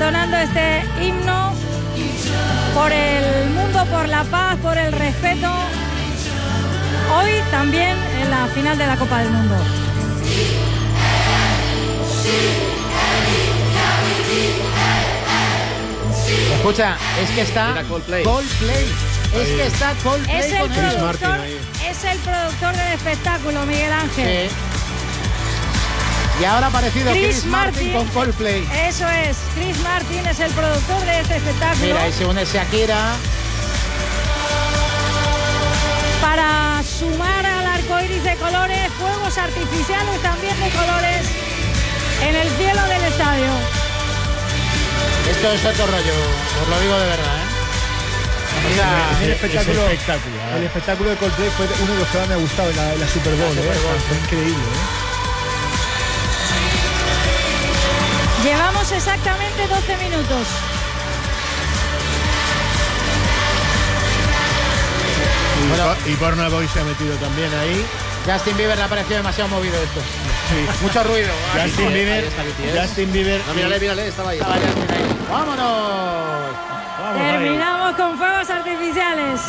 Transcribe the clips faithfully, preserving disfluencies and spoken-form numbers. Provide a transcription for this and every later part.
entonando este himno por el mundo, por la paz, por el respeto. Hoy también en la final de la Copa del Mundo. Escucha, es que está Coldplay. Coldplay. Es que está Coldplay. Es el, con ellos. productor, es el productor del espectáculo, Miguel Ángel. Sí. Y ahora ha aparecido Chris, Chris Martin, Martin con Coldplay. Eso es, Chris Martin es el productor de este espectáculo. Mira, y se une Shakira. Para sumar al arco iris de colores, fuegos artificiales también de colores en el cielo del estadio. Esto es otro rollo, os lo digo de verdad, ¿eh? Mira, el, es espectáculo, espectacular. el espectáculo de Coldplay fue uno de los que más me ha gustado en la, en la Super Bowl, La ¿eh? Super Bowl. Fue increíble, ¿eh? Llevamos exactamente doce minutos. Y, Bueno. y Burna Boy se ha metido también ahí. Justin Bieber le ha parecido demasiado movido esto. Sí. Mucho ruido. Justin Ahí Bieber, está B T S. Justin Bieber. No, mírale, mírale, estaba ahí. Estaba Justin ahí. ¡Vámonos! Vamos ahí. Terminamos con fuegos artificiales.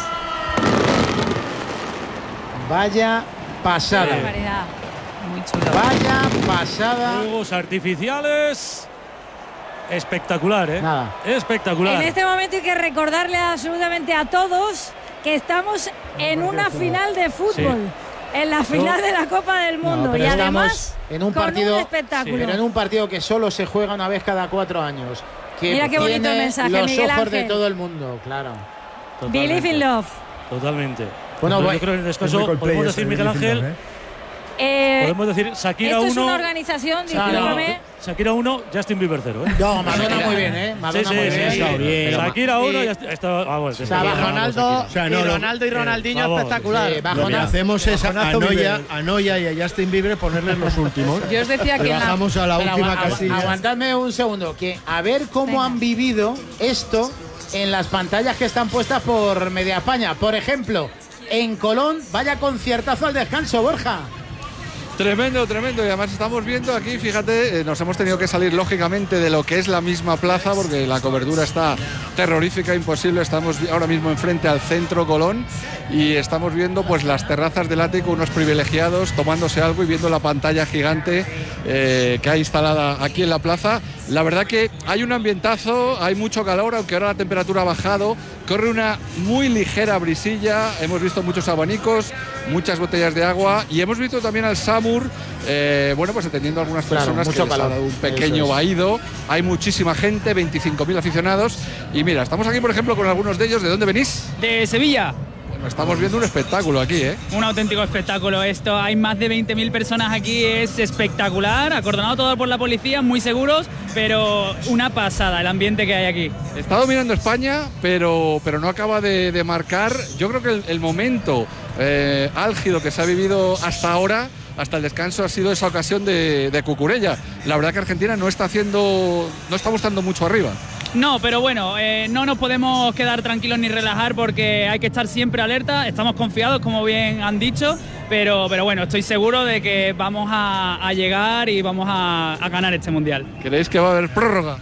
Vaya pasada. Qué barbaridad. Muy chulo. Vaya pasada. Fuegos artificiales. Espectacular, ¿eh? Nada. Espectacular. En este momento hay que recordarle absolutamente a todos que estamos en una final de fútbol. En la final de la Copa del Mundo. No, pero y estamos además en un con partido, un espectáculo. pero en un partido que solo se juega una vez cada cuatro años. Que Mira qué bonito tiene mensaje, los Miguel ojos Ángel. de todo el mundo, claro. Totalmente. Believe in love. Totalmente. Bueno, Bueno, voy- yo creo que en el Es descanso muy Coldplay podemos ese, decir, el Miguel Believe in Ángel, Love, ¿eh? Eh, podemos decir Shakira esto es una uno, organización, Claro. discúlpame. Shakira uno, Justin Bieber cero, ¿eh? No, Madonna muy bien, ¿eh? Madonna Sí, muy sí, bien. sí, Está sí. bien. Shakira uno, Y- ya está. está- vamos, sea, está bien, bajo vamos, Ronaldo, Shakira. O sea, no, y no, Ronaldo y Ronaldinho vamos, espectacular. sí, Lo que bajona- hacemos es a bajonazo Noya, Bieber. a Noya y a Justin Bieber ponerles los últimos. Yo os decía que Le en la- bajamos a la Pero última agua- casilla. Aguantadme un segundo, que a ver cómo Venga. han vivido esto en las pantallas que están puestas por Media España. Por ejemplo, en Colón, vaya conciertazo al descanso, Borja. Tremendo, tremendo. Y además estamos viendo aquí, fíjate, eh, nos hemos tenido que salir lógicamente de lo que es la misma plaza porque la cobertura está terrorífica, imposible. Estamos vi- ahora mismo enfrente al centro Colón y estamos viendo pues las terrazas del ático, unos privilegiados tomándose algo y viendo la pantalla gigante eh, que hay instalada aquí en la plaza. La verdad que hay un ambientazo, hay mucho calor, aunque ahora la temperatura ha bajado. Corre una muy ligera brisilla, hemos visto muchos abanicos, muchas botellas de agua y hemos visto también al Samur, eh, bueno, pues atendiendo a algunas Claro, personas mucho que les ha calor. dado un pequeño Eso es. vaído. Hay muchísima gente, veinticinco mil aficionados. Y mira, estamos aquí, por ejemplo, con algunos de ellos. ¿De dónde venís? De Sevilla. Bueno, estamos viendo un espectáculo aquí, ¿eh? Un auténtico espectáculo esto. Hay más de veinte mil personas aquí, es espectacular. Acordonado todo por la policía, muy seguros, pero una pasada el ambiente que hay aquí. Está dominando España, pero, pero no acaba de, de marcar. Yo creo que el, el momento eh, álgido que se ha vivido hasta ahora, hasta el descanso, ha sido esa ocasión de, de Cucurella. La verdad que Argentina no está haciendo, no está mostrando mucho arriba. No, pero bueno, eh, no nos podemos quedar tranquilos ni relajar porque hay que estar siempre alerta. Estamos confiados, como bien han dicho, pero, pero bueno, estoy seguro de que vamos a, a llegar y vamos a, a ganar este mundial. ¿Creéis que va a haber prórroga?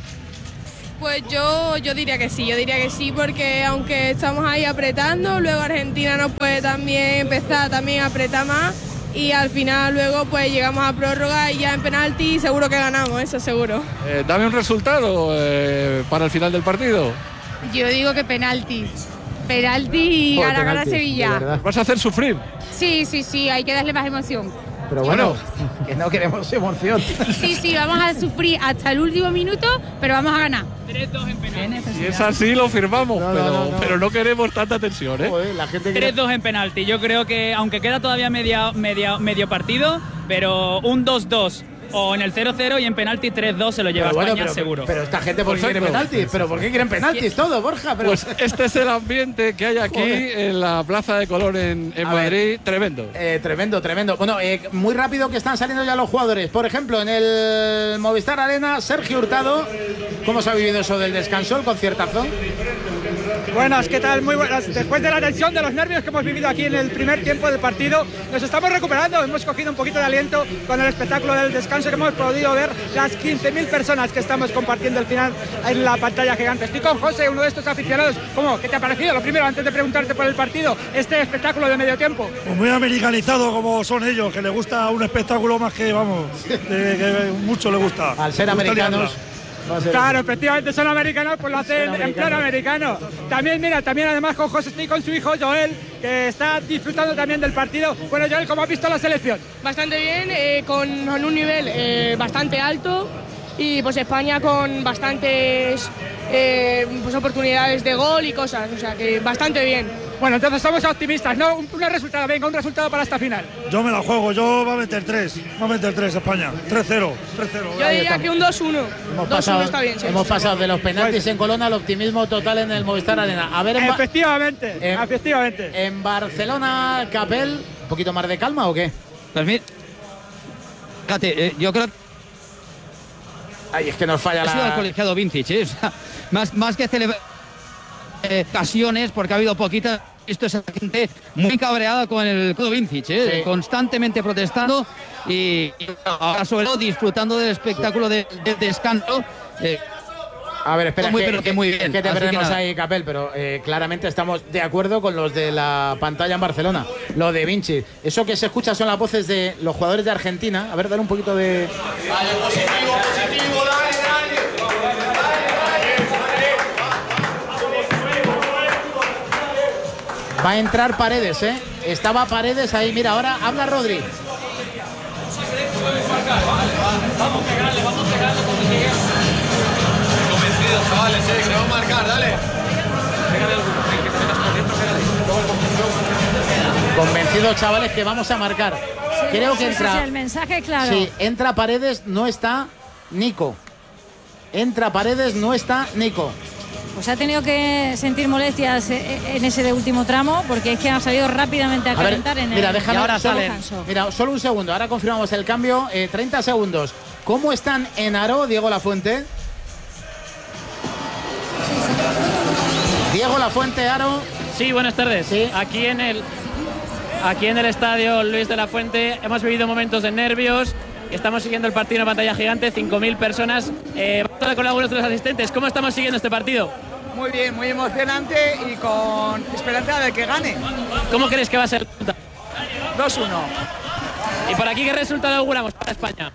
Pues yo, yo diría que sí, yo diría que sí, porque aunque estamos ahí apretando, luego Argentina nos puede también empezar también a apretar más y al final luego pues llegamos a prórroga y ya en penalti seguro que ganamos, eso seguro. Eh, dame un resultado eh, para el final del partido. Yo digo que penalti. Penalti y Joder, gana, gana penaltis, de Sevilla. verdad. ¿Vas a hacer sufrir? Sí, sí, sí, hay que darle más emoción. Pero bueno, que no queremos emoción. Sí, sí, vamos a sufrir hasta el último minuto, pero vamos a ganar. tres dos en penalti. Si es así, lo firmamos, No, no, pero, no, no. pero no queremos tanta tensión, ¿eh? Joder, la gente tres que... dos en penalti. Yo creo que, aunque queda todavía media, media, medio partido, pero un dos dos o en el cero cero y en penalti tres dos se lo lleva Pero bueno, España pero, seguro. pero esta gente, ¿por qué quiere Perfecto. penaltis? ¿Pero por qué quieren penaltis todo, Borja? Pero... Pues este es el ambiente que hay aquí Joder. en la Plaza de Colón en, en A ver. Madrid. Tremendo. Eh, tremendo, tremendo. Bueno, eh, muy rápido que están saliendo ya los jugadores. Por ejemplo, en el Movistar Arena, Sergio Hurtado. ¿Cómo se ha vivido eso del descanso, el conciertazo? Buenas, ¿qué tal? Muy buenas. Después de la tensión, de los nervios que hemos vivido aquí en el primer tiempo del partido, nos estamos recuperando, hemos cogido un poquito de aliento con el espectáculo del descanso que hemos podido ver, las quince mil personas que estamos compartiendo el final en la pantalla gigante. Estoy con José, uno de estos aficionados. ¿Cómo? ¿Qué te ha parecido? Lo primero, antes de preguntarte por el partido, este espectáculo de medio tiempo. Pues muy americanizado como son ellos, que les gusta un espectáculo más que, vamos, de, que mucho les gusta. Al ser americanos. Claro, efectivamente son americanos, pues lo hacen en plan americano. También, mira, también además con José estoy con su hijo Joel, que está disfrutando también del partido. Bueno, Joel, ¿cómo has visto la selección? Bastante bien, eh, con, con un nivel eh, bastante alto y pues España con bastantes eh, pues, oportunidades de gol y cosas, o sea que bastante bien. Bueno, entonces somos optimistas, ¿no? Un, un resultado, venga, un resultado para esta final. Yo me la juego, yo va a meter tres, va a meter tres España, tres cero, tres cero. Yo diría que un dos uno. dos uno está bien, sí. Hemos pasado de los penaltis en Colón al optimismo total en el Movistar Arena. A ver, en efectivamente, en, efectivamente. En Barcelona, Capel, ¿un poquito más de calma o qué? Pues mira, fíjate, eh, yo creo que Ay, es que nos falla la... Ha sido el colegiado Vincic, ¿eh? O sea, más, más que celebrar eh, ocasiones, porque ha habido poquitas, esto es gente muy cabreada con el codo Vincic, ¿eh? Sí. Constantemente protestando y, y ahora sobre todo disfrutando del espectáculo de, de descanso. Eh, A ver, espera, muy, que, pero que muy bien. Es que te Así perdemos que ahí, Capel, pero eh, claramente estamos de acuerdo con los de la pantalla en Barcelona. Lo de Vinci. Eso que se escucha son las voces de los jugadores de Argentina. A ver, dale un poquito de... Dale, positivo, positivo, dale, dale. Va a entrar Paredes, ¿eh? Estaba Paredes ahí. Mira, ahora habla Rodri. Vamos a pegarle, vamos a pegarle cuando llegue. Convencidos, chavales, eh, que le vamos a marcar, dale. Pégale alguno, que te metas por dentro, pégale. Convencidos, chavales, que vamos a marcar. Sí, Creo que sí, entra. Sí, sí, el mensaje claro. Sí, entra Paredes, no está Nico. Entra Paredes, no está Nico. Pues ha tenido que sentir molestias en ese de último tramo, porque es que ha salido rápidamente a, a calentar ver, en mira, el déjame, ahora solo, descanso. Mira, solo un segundo, ahora confirmamos el cambio, eh, treinta segundos. ¿Cómo están en aro, Diego Lafuente? Diego Lafuente, aro. Sí, buenas tardes. ¿Sí? Aquí en el aquí en el estadio Luis de la Fuente hemos vivido momentos de nervios. Estamos siguiendo el partido en una pantalla gigante, cinco mil personas. Eh, vamos a hablar con algunos de los asistentes. ¿Cómo estamos siguiendo este partido? Muy bien, muy emocionante y con esperanza de que gane. ¿Cómo crees que va a ser el resultado? dos uno. ¿Y por aquí qué resultado auguramos para España?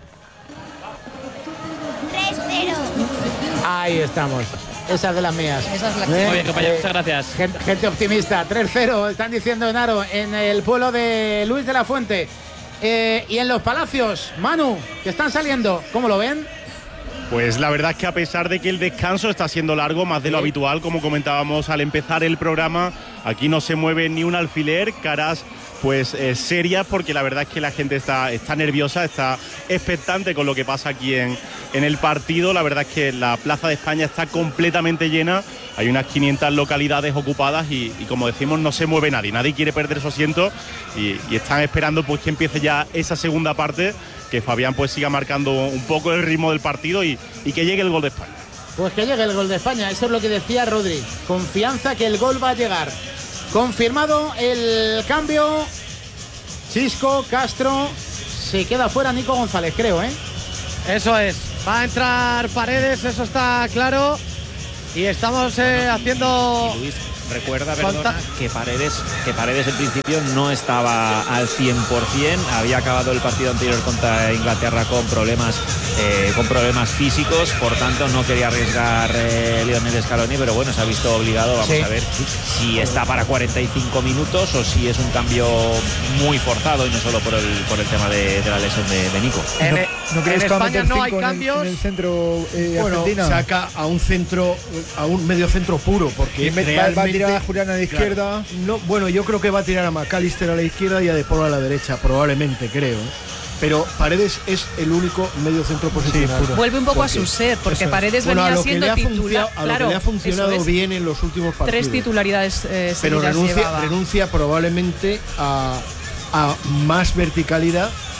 tres cero. Ahí estamos. Esa es de las mías. Esa es la que... ¿Eh? Muy bien, compañero, muchas gracias. Gente, gente optimista. tres cero, están diciendo en aro, en el pueblo de Luis de la Fuente. Eh, y en los Palacios, Manu, que están saliendo, ¿cómo lo ven? Pues la verdad es que a pesar de que el descanso está siendo largo, más de lo habitual, como comentábamos al empezar el programa, aquí no se mueve ni un alfiler, caras pues eh, serias, porque la verdad es que la gente está, está nerviosa, está expectante con lo que pasa aquí en, en el partido. La verdad es que la Plaza de España está completamente llena, hay unas quinientas localidades ocupadas y, y como decimos, no se mueve nadie, nadie quiere perder su asiento y, y están esperando pues que empiece ya esa segunda parte, que Fabián pues siga marcando un poco el ritmo del partido y, y que llegue el gol de España. Pues que llegue el gol de España, eso es lo que decía Rodri. Confianza que el gol va a llegar. Confirmado el cambio. Chisco, Castro. Se queda fuera Nico González, creo, ¿eh? Eso es. Va a entrar Paredes, eso está claro. Y estamos eh, haciendo... Luis, recuerda, perdona, que Paredes, que Paredes en principio no estaba al cien por cien. Había acabado el partido anterior contra Inglaterra con problemas eh, con problemas físicos, por tanto no quería arriesgar eh, Lionel Scaloni, pero bueno, se ha visto obligado. Vamos sí. a ver si está para cuarenta y cinco minutos o si es un cambio muy forzado y no solo por el por el tema de, de la lesión de, de Nico. En, ¿No en España no hay cambios. En el, en el centro eh, bueno, Argentina. Saca a un centro, a un medio centro puro, porque realmente, va a tirar a Julián a la izquierda. Claro, no, bueno, yo creo que va a tirar a McAllister a la izquierda y a De Paul a la derecha, probablemente, creo. Pero Paredes es el único medio centro posicional. Sí, vuelve un poco porque, a su ser, porque Paredes venía bueno, siendo titular. A lo claro, que le ha funcionado es. bien en los últimos partidos. Tres titularidades eh, Pero renuncia, llevaba. renuncia probablemente a, a más verticalidad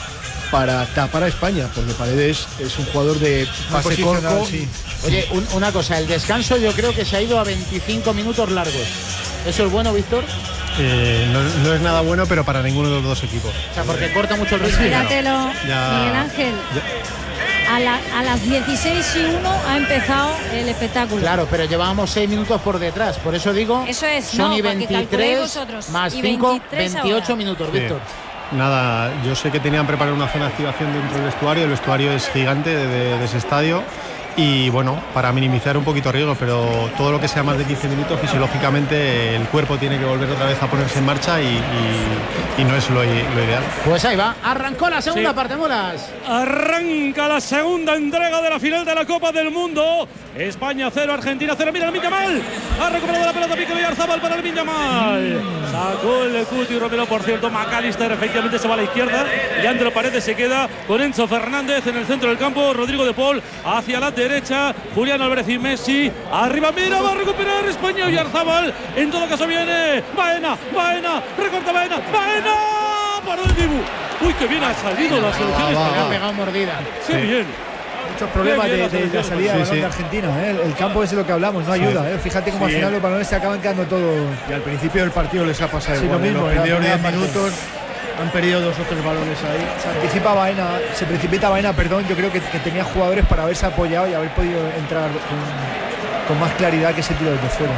para tapar a España, porque Paredes es un jugador de pase corto. Sí. Oye, un, una cosa, el descanso yo creo que se ha ido a veinticinco minutos largos. ¿Eso es bueno, Víctor? Eh, no, no es nada bueno, pero para ninguno de los dos equipos. O sea, porque corta mucho el ritmo. Míratelo, Ya. Miguel Ángel. A, la, a las dieciséis y uno ha empezado el espectáculo. Claro, pero llevábamos seis minutos por detrás. Por eso digo, Eso es, son no, y para que calculéis veintitrés vosotros. más Y cinco, veintitrés veintiocho ahora. minutos, Sí. Víctor. Nada, yo sé que tenían preparado una zona de activación dentro del vestuario. El vestuario es gigante de, de- de ese estadio. Y bueno, para minimizar un poquito riesgo, pero todo lo que sea más de quince minutos, fisiológicamente el cuerpo tiene que volver otra vez a ponerse en marcha y, y- y no es lo, i- lo ideal. Pues ahí va, arrancó la segunda Sí. parte, Molas. Arranca la segunda entrega de la final de la Copa del Mundo. España cero, Argentina cero. Mira el Minyamal. Ha recuperado la pelota Pico Villarzábal para el Minyamal. Sacó el Cuti Romero, por cierto. McAllister efectivamente se va a la izquierda. Leandro Paredes se queda con Enzo Fernández en el centro del campo. Rodrigo de Paul hacia la derecha. Julián Álvarez y Messi. Arriba, mira, va a recuperar España. Villarzábal. En todo caso viene Baena. Baena. Recorta Baena. Baena. Para el Dibu. Uy, que bien ha salido la selección Le ha española. pegado mordida. Qué bien. Muchos problemas Qué bien de, la de la selección. salida de Sí, balón sí. de Argentina. ¿eh? El, el campo es de lo que hablamos, no ayuda. ¿eh? Fíjate cómo Sí, al final eh. los balones se acaban quedando todos. Y al principio del partido les ha pasado Sí, igual. lo mismo, en los en la primeros diez primera parte. minutos han perdido dos o tres balones ahí. Se anticipa Baena, se precipita Baena, perdón. Yo creo que, que tenía jugadores para haberse apoyado y haber podido entrar con, con más claridad que ese tiro desde fuera.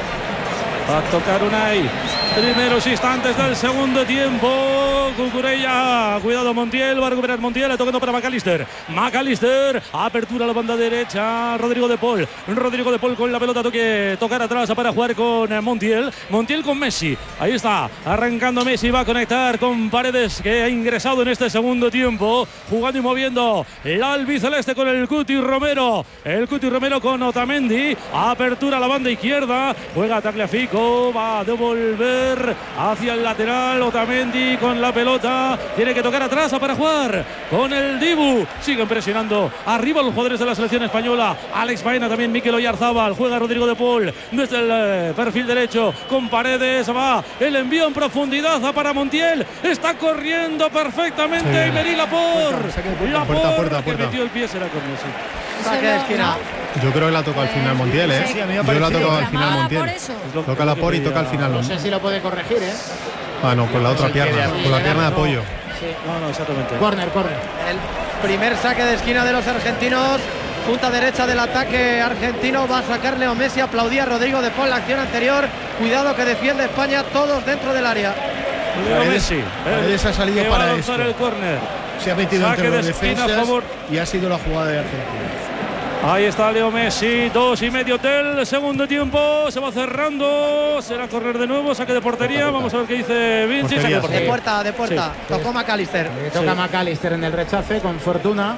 Va a tocar Unai. Primeros instantes del segundo tiempo. Cucurella. Cuidado Montiel. Va a recuperar Montiel. Tocando para McAllister. McAllister. Apertura a la banda derecha. Rodrigo de Paul. Rodrigo de Paul con la pelota. Toque tocar atrás para jugar con Montiel. Montiel con Messi. Ahí está. Arrancando Messi. Va a conectar con Paredes, que ha ingresado en este segundo tiempo. Jugando y moviendo la albiceleste con el Cuti Romero. El Cuti Romero con Otamendi. Apertura a la banda izquierda. Juega Tagliafico. Va a devolver hacia el lateral. Otamendi con la pelota. Tiene que tocar atrás para jugar con el Dibu. Siguen presionando arriba los jugadores de la selección española. Alex Baena, también Mikel Oyarzábal. Juega Rodrigo de Paul desde el eh, perfil derecho con Paredes. Va el envío en profundidad para Montiel. Está corriendo perfectamente. Sí. Emery Laporte. Puerta, puerta, puerta, que puerta. metió el pie será con Messi. Saque de esquina. Yo creo que la toca al final Montiel, ¿eh? Sí, a mí me ha Yo la parecido. toca al final Reclamaba Montiel. por eso. Toca la por y toca al final. No sé si lo puede corregir, ¿eh? Ah, no, con la otra pierna, con la pierna de apoyo. No, no, exactamente. Corner, corner. El primer saque de esquina de los argentinos. Punta derecha del ataque argentino. Va a sacar Leo Messi. Aplaudía a Rodrigo de Paul la acción anterior. Cuidado que defiende España, todos dentro del área. Leo Paredes- Messi. Paredes ha salido que va a para lanzar esto. el córner. Se ha metido Saque entre los de esquina a defensas favor. y ha sido la jugada de Argentina. Ahí está Leo Messi, dos y medio del segundo tiempo, se va cerrando, será correr de nuevo, saque de portería, vamos a ver qué dice Vinci. Saque de De portería. puerta, de puerta. Sí. Tocó McAllister. Le toca McAllister en el rechace con fortuna.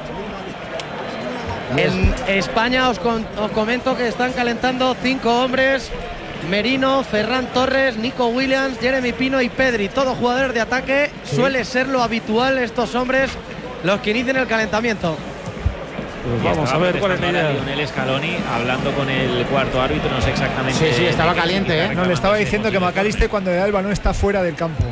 En España os, con- os comento que están calentando cinco hombres: Merino, Ferran Torres, Nico Williams, Jeremy Pino y Pedri. Todos jugadores de ataque. Suele ser lo habitual estos hombres los que inician el calentamiento. Pues Y vamos a estaba ver cuál es la protestando idea. Lionel Scaloni hablando con el cuarto árbitro, no sé exactamente. Sí, sí, estaba de qué caliente, significa ¿eh? No, le estaba reclamándose diciendo que emociones. McAllister cuando le da el balón está fuera del campo.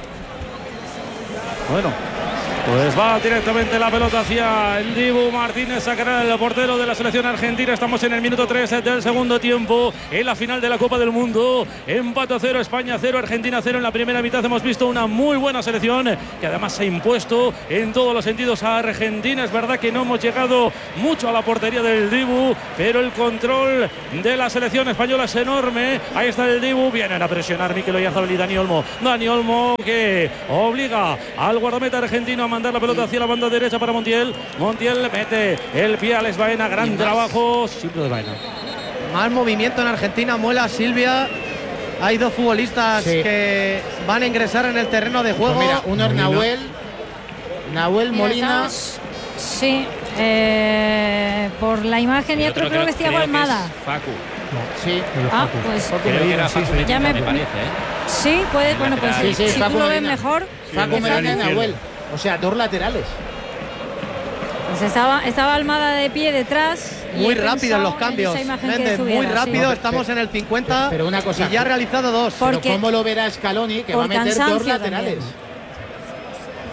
Bueno, pues va directamente la pelota hacia el Dibu Martínez, sacará el portero de la selección argentina. Estamos en el minuto tres del segundo tiempo, en la final de la Copa del Mundo. Empate a cero, España cero, Argentina cero. En la primera mitad hemos visto una muy buena selección que además se ha impuesto en todos los sentidos a Argentina. Es verdad que no hemos llegado mucho a la portería del Dibu, pero el control de la selección española es enorme. Ahí está el Dibu, vienen a presionar Mikel Oyarzabal y Dani Olmo. Dani Olmo que obliga al guardameta argentino a mandar la pelota hacia la banda derecha para Montiel. Montiel mete el pie a Alex Baena, gran trabajo siempre de Baena. Más movimiento en Argentina, Muela, Silvia. Hay dos futbolistas Sí. que van a ingresar en el terreno de juego. Pues mira, uno es Nahuel, Nahuel Mira, Molina. estamos- Sí, eh, por la imagen y otro creo que es Thiago Almada. Facu. Sí. Ah, pues Creo que era Facu ya Medina, me, me parece, ¿eh? sí, puede, bueno, pues Sí, sí, si Facu tú lo ves Medina. mejor. Facu esa- Medina y Nahuel. O sea, dos laterales. Pues estaba, estaba Almada de pie detrás. y Muy he rápido pensado los cambios. en esa imagen que Méndez, muy subiera, sí. rápido. No, Estamos pero- en el cincuenta. Pero una cosa. Y ya ha realizado dos. Porque- Pero ¿cómo lo verá Scaloni que por va a meter dos cansancio laterales? también.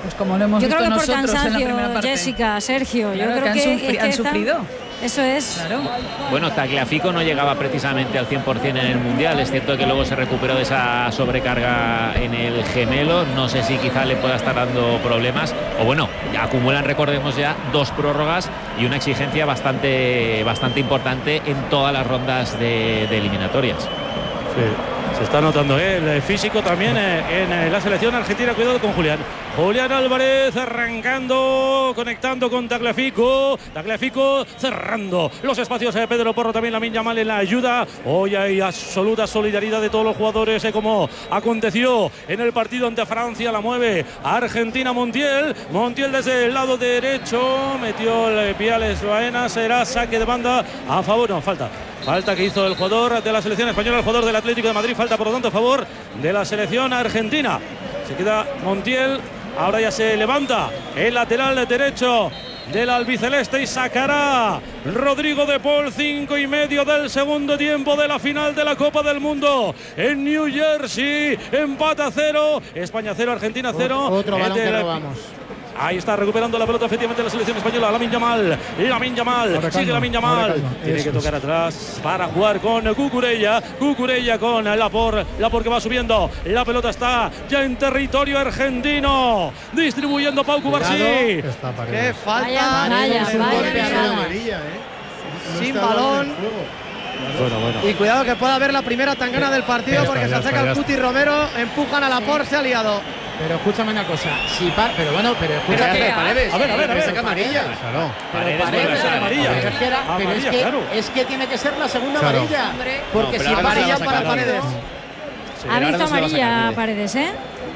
Pues como lo hemos yo visto creo que por nosotros en la primera cansancio, parte. Jessica, Sergio, Claro, yo creo que que, han, sufri que han están- sufrido. Eso es. Claro. Bueno, Tagliafico no llegaba precisamente al cien por cien en el Mundial. Es cierto que luego se recuperó de esa sobrecarga en el gemelo. No sé si quizá le pueda estar dando problemas. O bueno, ya acumulan, recordemos ya, dos prórrogas y una exigencia bastante, bastante importante en todas las rondas de, de eliminatorias. Sí, se está notando ¿eh? el físico también eh, en eh, la selección argentina. Cuidado con Julián. Julián Álvarez arrancando, conectando con Tagliafico. Tagliafico cerrando los espacios de Pedro Porro. También Lamine Yamal en la ayuda. Hoy hay absoluta solidaridad de todos los jugadores, eh, como aconteció en el partido ante Francia. La mueve Argentina. Montiel. Montiel desde el lado derecho. Metió el pie a Les Baena. Será saque de banda a favor. No, falta. Falta que hizo el jugador de la selección española, el jugador del Atlético de Madrid. Falta, por lo tanto, a favor de la selección argentina. Se queda Montiel. Ahora ya se levanta el lateral derecho del albiceleste y sacará Rodrigo de Paul. Cinco y medio del segundo tiempo de la final de la Copa del Mundo en New Jersey. Empate a cero. España cero, Argentina cero. Otro balón que robamos. Ahí está recuperando la pelota efectivamente la selección española. Lamine Yamal, Lamine Yamal, sigue Lamine Yamal. Tiene que tocar atrás para jugar con Cucurella. Cucurella con Laporte. Laporte que va subiendo. La pelota está ya en territorio argentino. Distribuyendo Pau Cubarsí. Qué falta. Vaya, vaya, Sin vaya, golpe, vaya. amarilla, ¿eh? No Sin está balón. en juego. Bueno, bueno. Y cuidado que pueda haber la primera tangana del partido, Ya porque está, se ya acerca está, el ya Cuti Romero, empujan a Laporte, se ha liado. Pero escúchame una cosa, si par, pero bueno, pero escucha que Paredes. A ver, a ver, a ver. Saca amarilla. Claro. Paredes Paredes, vuelve a ser amarilla. Pero es que, era- pero Amarilla, es que, claro. es que tiene que ser la segunda Claro. amarilla. Porque No, si pero ahora Amarilla se la para sacaron. Paredes. Sí, Ha ahora visto no se la va a sacar, amarilla Paredes. Paredes, ¿eh?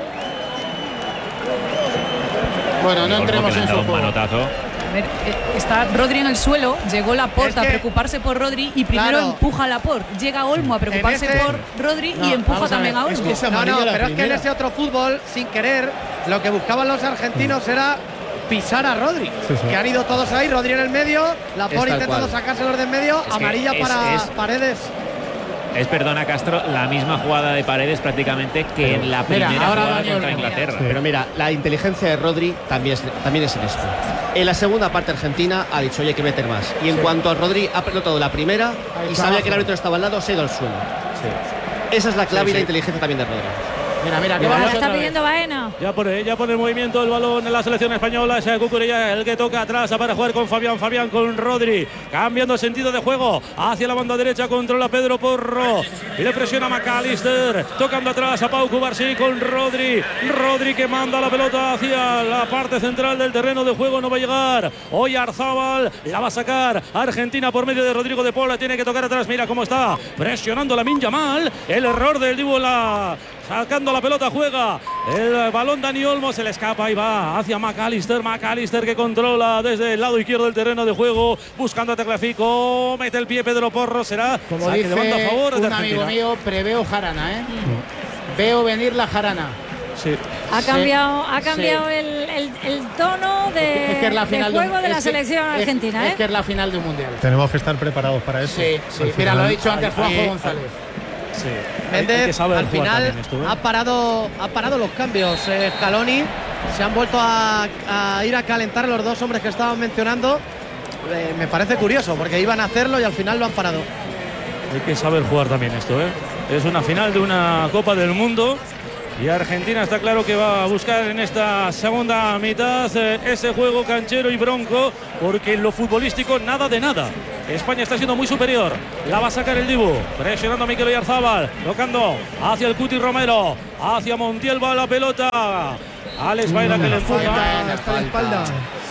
Bueno, no Por entremos poco le en han dado su un juego. manotazo. A ver, eh, está Rodri en el suelo, llegó Laporte Es que- a preocuparse por Rodri y primero Claro. empuja a Laporte. Llega Olmo a preocuparse ese- por Rodri No, y empuja vamos a también ver, a es Olmo. que esa No, amarilla no, la pero es que en primera. ese otro fútbol, sin querer, lo que buscaban los argentinos era pisar a Rodri. Sí, sí. Que han ido todos ahí, Rodri en el medio, Laporte tal intentando cual. sacárselos de en medio, Es que amarilla es- para es- Paredes. Es, perdona Castro, la misma jugada de Paredes prácticamente que en la Mira, primera ahora jugada Dani contra Olmo. Inglaterra. Pero mira, la inteligencia de Rodri también es, también es en esto. En la segunda parte Argentina ha dicho, oye, hay que meter más. Y en cuanto a Rodri, ha pelotado la primera Ahí y está sabía abajo. que el árbitro estaba al lado, se ha ido al suelo. Esa es la clave y la inteligencia también de Rodri. Mira, mira, que Lo vamos está otra vez. pidiendo Baena. Ya pone, ya pone el movimiento el balón en la selección española. Ese Cucurella, el que toca atrás para jugar con Fabián. Fabián con Rodri. Cambiando sentido de juego hacia la banda derecha. Controla Pedro Porro. Y le presiona McAllister. Tocando atrás a Pau Cubarsí con Rodri. Rodri que manda la pelota hacia la parte central del terreno de juego. No va a llegar. Hoy Arzábal la va a sacar. Argentina por medio de Rodrigo de Paul. Tiene que tocar atrás. Mira cómo está presionando Lamine Yamal. El error del Dibu la. Sacando la pelota, juega el balón. Dani Olmo se le escapa y va hacia McAllister. McAllister que controla desde el lado izquierdo del terreno de juego, buscando a Tagliafico. Mete el pie Pedro Porro. Será Como saque dice de banda a favor un de amigo Argentina. mío, preveo jarana, ¿eh? Veo venir la jarana. Sí. Ha Sí, cambiado, ha sí. cambiado el, el- el tono de, Es que es la de final juego un- de la es que- selección es- argentina, Es ¿eh? que es la final de un mundial. Tenemos que estar preparados para eso. Sí, sí. Al Mira, final- lo ha dicho antes Juanjo Ahí- González. Sí. Méndez, Hay que saber al jugar final también esto, ¿eh? ha parado, ha parado los cambios. Eh, Scaloni se han vuelto a, a ir a calentar los dos hombres que estaban mencionando. Eh, me parece curioso porque iban a hacerlo y al final lo han parado. Hay que saber jugar también esto, ¿eh? Es una final de una Copa del Mundo. Y Argentina está claro que va a buscar en esta segunda mitad eh, ese juego canchero y bronco, porque en lo futbolístico nada de nada. España está siendo muy superior. La va a sacar el Dibu, presionando a Mikel Oyarzabal, tocando hacia el Cuti Romero, hacia Montiel va la pelota. Alex Baena que le empuja. Hasta la espalda.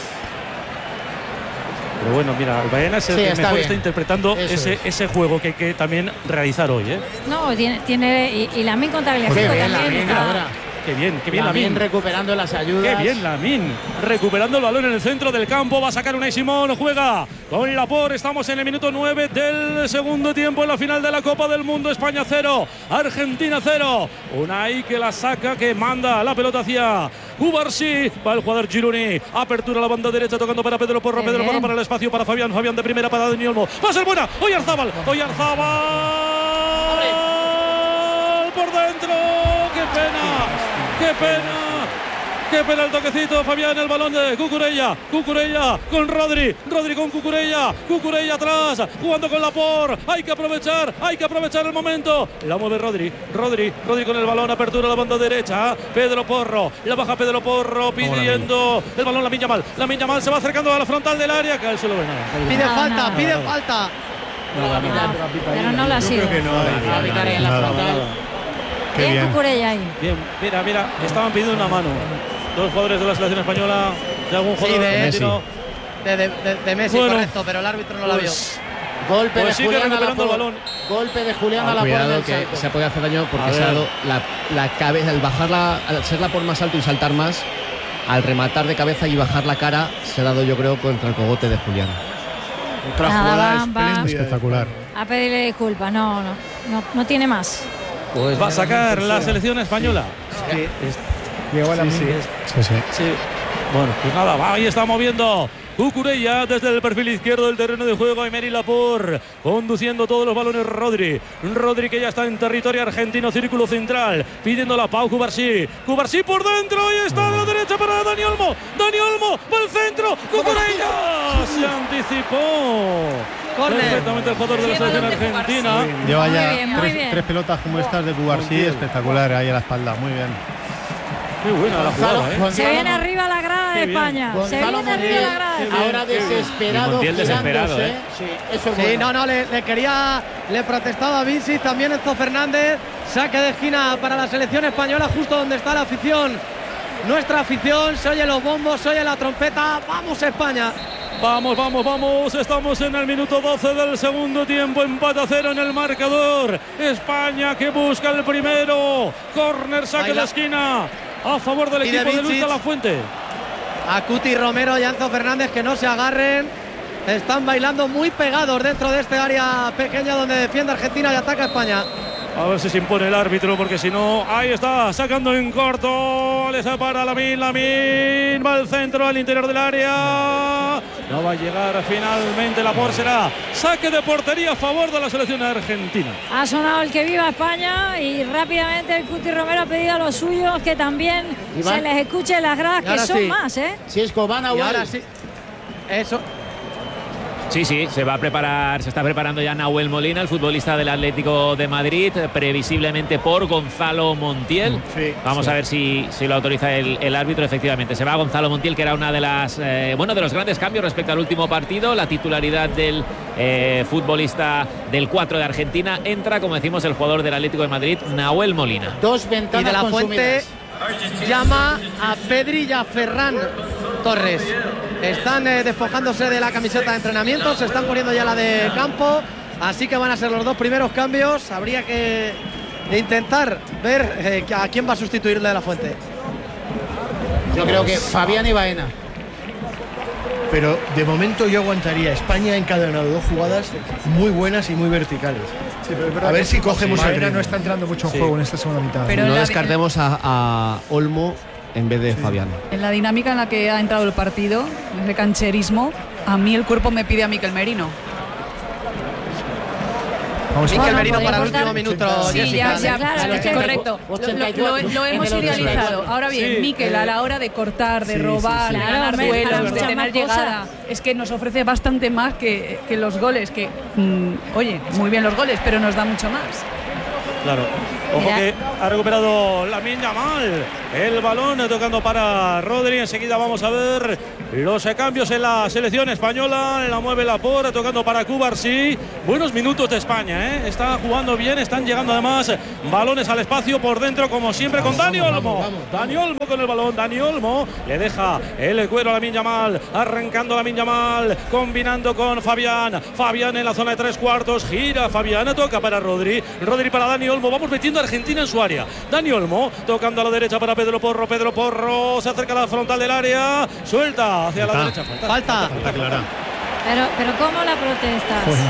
Pero bueno, mira, Baena es el Sí, que está mejor bien. está interpretando Eso ese, es. ese juego que hay que también realizar hoy, ¿eh? No, tiene, tiene y, y Lamine con Tagliafico Qué bien, también Lamine está. ahora. Qué bien, qué bien Lamine Lamine. recuperando las ayudas. Qué bien Lamine, recuperando el balón en el centro del campo, va a sacar Unai Simón, juega con Laporte, estamos en el minuto nueve del segundo tiempo en la final de la Copa del Mundo. España cero, Argentina cero. Unai que la saca, que manda la pelota hacia Cubarsí, va el jugador Gironi, apertura a la banda derecha tocando para Pedro Porro, Pedro Porro para el espacio para Fabián, Fabián de primera para Dani Olmo, va a ser buena, Oyarzabal, Oyarzabal por dentro, qué pena, qué pena. que pela el toquecito Fabián, el balón de Cucurella, Cucurella con Rodri, Rodri con Cucurella, Cucurella atrás, jugando con Laporte, hay que aprovechar, hay que aprovechar el momento, la mueve Rodri, Rodri, Rodri con el balón, apertura a la banda derecha, Pedro Porro, la baja Pedro Porro pidiendo el balón, Lamine Yamal, Lamine Yamal se va acercando a la frontal del área, que al suelo ve nada. Pide No, falta, no. pide falta. Pero no lo ha sido. Creo que no. Va a pitar ahí en la Nada, frontal. nada. Qué Bien bien. Cucurella ahí. Bien, mira, mira, estaban pidiendo una mano. Dos jugadores de la selección española, de algún Sí, jugador de argentino. De, de, de, de Messi, Bueno. correcto, pero el árbitro no la vio. Pues, Golpe pues de sigue Julián a recuperando el Laporte. balón. Golpe de Julián Ah, a la cuidado que se ha podido hacer daño A porque se ha ver. dado la, la cabeza, al bajarla, al ser la por más alto y saltar más, al rematar de cabeza y bajar la cara, se ha dado yo creo contra el cogote de Julián. Otra Nada, jugada van, van. espléndida. Espectacular. A pedirle disculpas. No, no, no, no tiene más. Pues va a sacar la selección española. Llegó a la Sí, sí. Sí, sí. Sí. Bueno, pues nada, va, ahí está moviendo Cucurella desde el perfil izquierdo del terreno de juego. Emery Laporte conduciendo todos los balones. Rodri, Rodri que ya está en territorio argentino, círculo central, pidiendo la Pau Cubarsí. Cubarsí por dentro y está a la derecha para Dani Olmo. Dani Olmo va al centro. Cucurella se anticipó. Córner. Perfectamente el jugador de la Sí, selección balón de argentina. Lleva Muy ya bien, muy tres, bien. tres pelotas como estas de Cubarsí, Montiel. espectacular ahí a la espalda, muy bien. Qué buena la jugada, ¿eh? Se viene arriba la grada de Qué bien. España. Se Gonzalo viene arriba la grada de España. Ahora desesperado, Y Montiel desesperado, girándose. ¿eh? Sí, eso es Sí, bueno. no, no, le, le quería, le protestaba a Vinci, también Enzo Fernández. Saque de esquina para la selección española, justo donde está la afición. Nuestra afición, se oye los bombos, se oye la trompeta. ¡Vamos, España! Vamos, vamos, vamos. Estamos en el minuto doce del segundo tiempo. Empate a cero en el marcador. España que busca el primero. Córner, saque Baila. de esquina a favor del Y de equipo de Luis Vincic. de la Fuente. A Cuti Romero y a Enzo Fernández que no se agarren. Están bailando muy pegados dentro de este área pequeña donde defiende Argentina y ataca España. A ver si se impone el árbitro, porque si no, ahí está, sacando en corto. Le separa Lamine, Lamine va al centro, al interior del área. No va a llegar finalmente la por será saque de portería a favor de la selección argentina. Ha sonado el que viva España y rápidamente el Cuti Romero ha pedido a los suyos que también Iván. se les escuche en las gradas, Y que ahora son sí. más, ¿eh? Si es Cobana, Y ahora sí. Eso. Sí, sí, se va a preparar, se está preparando ya Nahuel Molina, el futbolista del Atlético de Madrid, previsiblemente por Gonzalo Montiel. Sí, Vamos sí. a ver si, si lo autoriza el, el árbitro. Efectivamente, se va Gonzalo Montiel, que era una de las eh, bueno de los grandes cambios respecto al último partido. La titularidad del eh, futbolista del cuatro de Argentina. Entra, como decimos, el jugador del Atlético de Madrid, Nahuel Molina. Dos Y ventanas de la consumidas. Fuente llama a Pedri y a Ferran Torres. Están eh, despojándose de la camiseta de entrenamiento, se están poniendo ya la de campo, así que van a ser los dos primeros cambios. Habría que intentar ver eh, a quién va a sustituir de la Fuente. Yo creo que Fabián y Baena. Pero de momento yo aguantaría. España ha encadenado dos jugadas muy buenas y muy verticales. Sí, pero es verdad A ver que si cogemos el Baena ritmo. no está entrando mucho en Sí. juego en esta segunda mitad. Pero no en la- descartemos a, a Olmo en vez de Fabián. En la dinámica en la que ha entrado el partido, de cancherismo, a mí el cuerpo me pide a Mikel Merino. Vamos a Mikel Bueno, Merino podéis para el contar- último minuto, Sí, Jessica. ya, ya, Claro, es que- correcto. Lo, ochenta y lo- cuatro. lo hemos En el idealizado. ochenta y cuatro. Ahora bien, Sí, Mikel, eh, a la hora de cortar, de sí, robar, sí, de sí. ganar Claro, duelos, claro, de muchas tener más llegada, es que nos ofrece bastante más que, que los goles, que, mm, oye, muy bien los goles, pero nos da mucho más. Claro. Ojo Mira. que ha recuperado Lamine Yamal. El balón tocando para Rodri. Enseguida vamos a ver los cambios en la selección española. La mueve Laporte, tocando para Cubarsí. Buenos minutos de España, ¿eh? Está jugando bien, están llegando además balones al espacio por dentro, como siempre, con Dani Olmo. Dani Olmo con el balón. Dani Olmo le deja el cuero a Lamine Yamal. Arrancando Lamine Yamal, combinando con Fabián. Fabián en la zona de tres cuartos. Gira Fabián, toca para Rodri. Rodri para Dani Olmo. Vamos metiendo a Argentina en su área. Dani Olmo tocando a la derecha para Pedro Porro. Pedro Porro se acerca a la frontal del área. Suelta hacia la Falta. derecha. Falta. Falta. Falta clara. Pero, pero ¿cómo la protestas?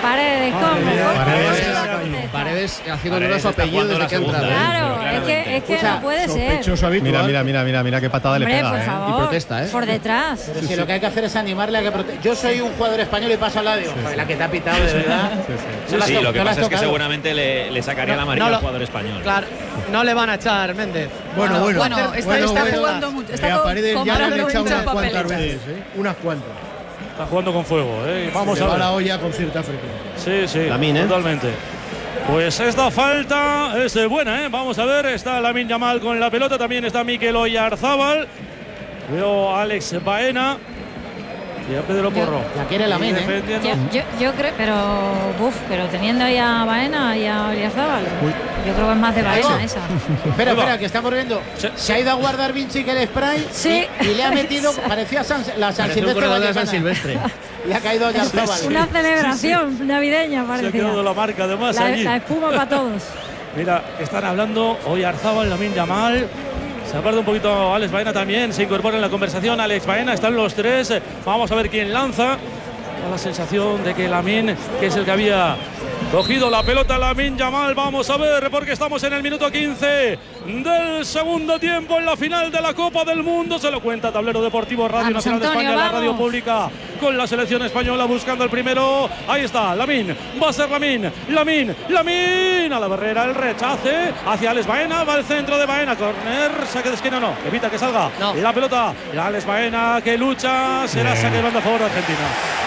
Paredes, ¿cómo? Paredes, Paredes haciendo duda su apellido desde que entra. Claro, es que, es que no puede ser. Mira, mira, mira, mira, mira qué patada Hombre, le pega, por ¿eh? favor, Y protesta, ¿eh? Por detrás. Pero si lo que hay que hacer es animarle a que proteste. Yo soy un jugador español y paso al lado. Sí, la que te ha pitado, de verdad. Sí, No la sí, has lo que no la has pasa es que tocado. seguramente le, le sacaría No, la amarilla no lo- al jugador español. Claro, no le van a echar, Méndez. Bueno, bueno. Bueno, está, bueno, está bueno. jugando mucho. Que Está a Paredes ya le han comprando echado muchas unas cuantas papeletas. veces, ¿eh? Unas cuantas. Está jugando con fuego, ¿eh? Vamos Se a va ver. la olla con cierta frecuencia. Sí, sí, Lamine, ¿eh? totalmente. Pues esta falta es eh, buena, ¿eh? Vamos a ver, está Lamine Yamal con la pelota, también está Mikel Oyarzábal. Veo a Alex Baena y a Pedro Porro. La quiere Lamine, ¿eh? defendiendo. Yo, yo, yo creo, pero buf, pero teniendo ahí a Baena y a Oyarzábal, yo creo que es más de Baena esa. Espera, espera, que estamos viendo. Se ha ido a guardar Vinci que el spray Sí. y, y le ha metido, parecía San, la San Parece un Silvestre. corredor de San Vallecana. Silvestre. Le ha caído a Oyarzábal. Una celebración navideña, Se ha parecía. quedado la marca además La, allí. la espuma para todos. Mira, están hablando Oyarzábal, Lamine Yamal. Se aparta un poquito Alex Baena también, se incorpora en la conversación. Alex Baena, están los tres. Vamos a ver quién lanza. Da la sensación de que Lamine, que es el que había cogido la pelota, Lamine Yamal. Vamos a ver, porque estamos en el minuto quince del segundo tiempo en la final de la Copa del Mundo. Se lo cuenta Tablero Deportivo, Radio Vamos, Nacional de Antonio, España, la vamos. radio pública, con la selección española buscando el primero. Ahí está, Lamine, va a ser Lamine, Lamine, Lamine, a la barrera, el rechace hacia Alex Baena, va al centro de Baena, corner, saque de esquina, no, evita que salga la pelota, la Alex Baena que lucha, será saque de banda a favor de Argentina.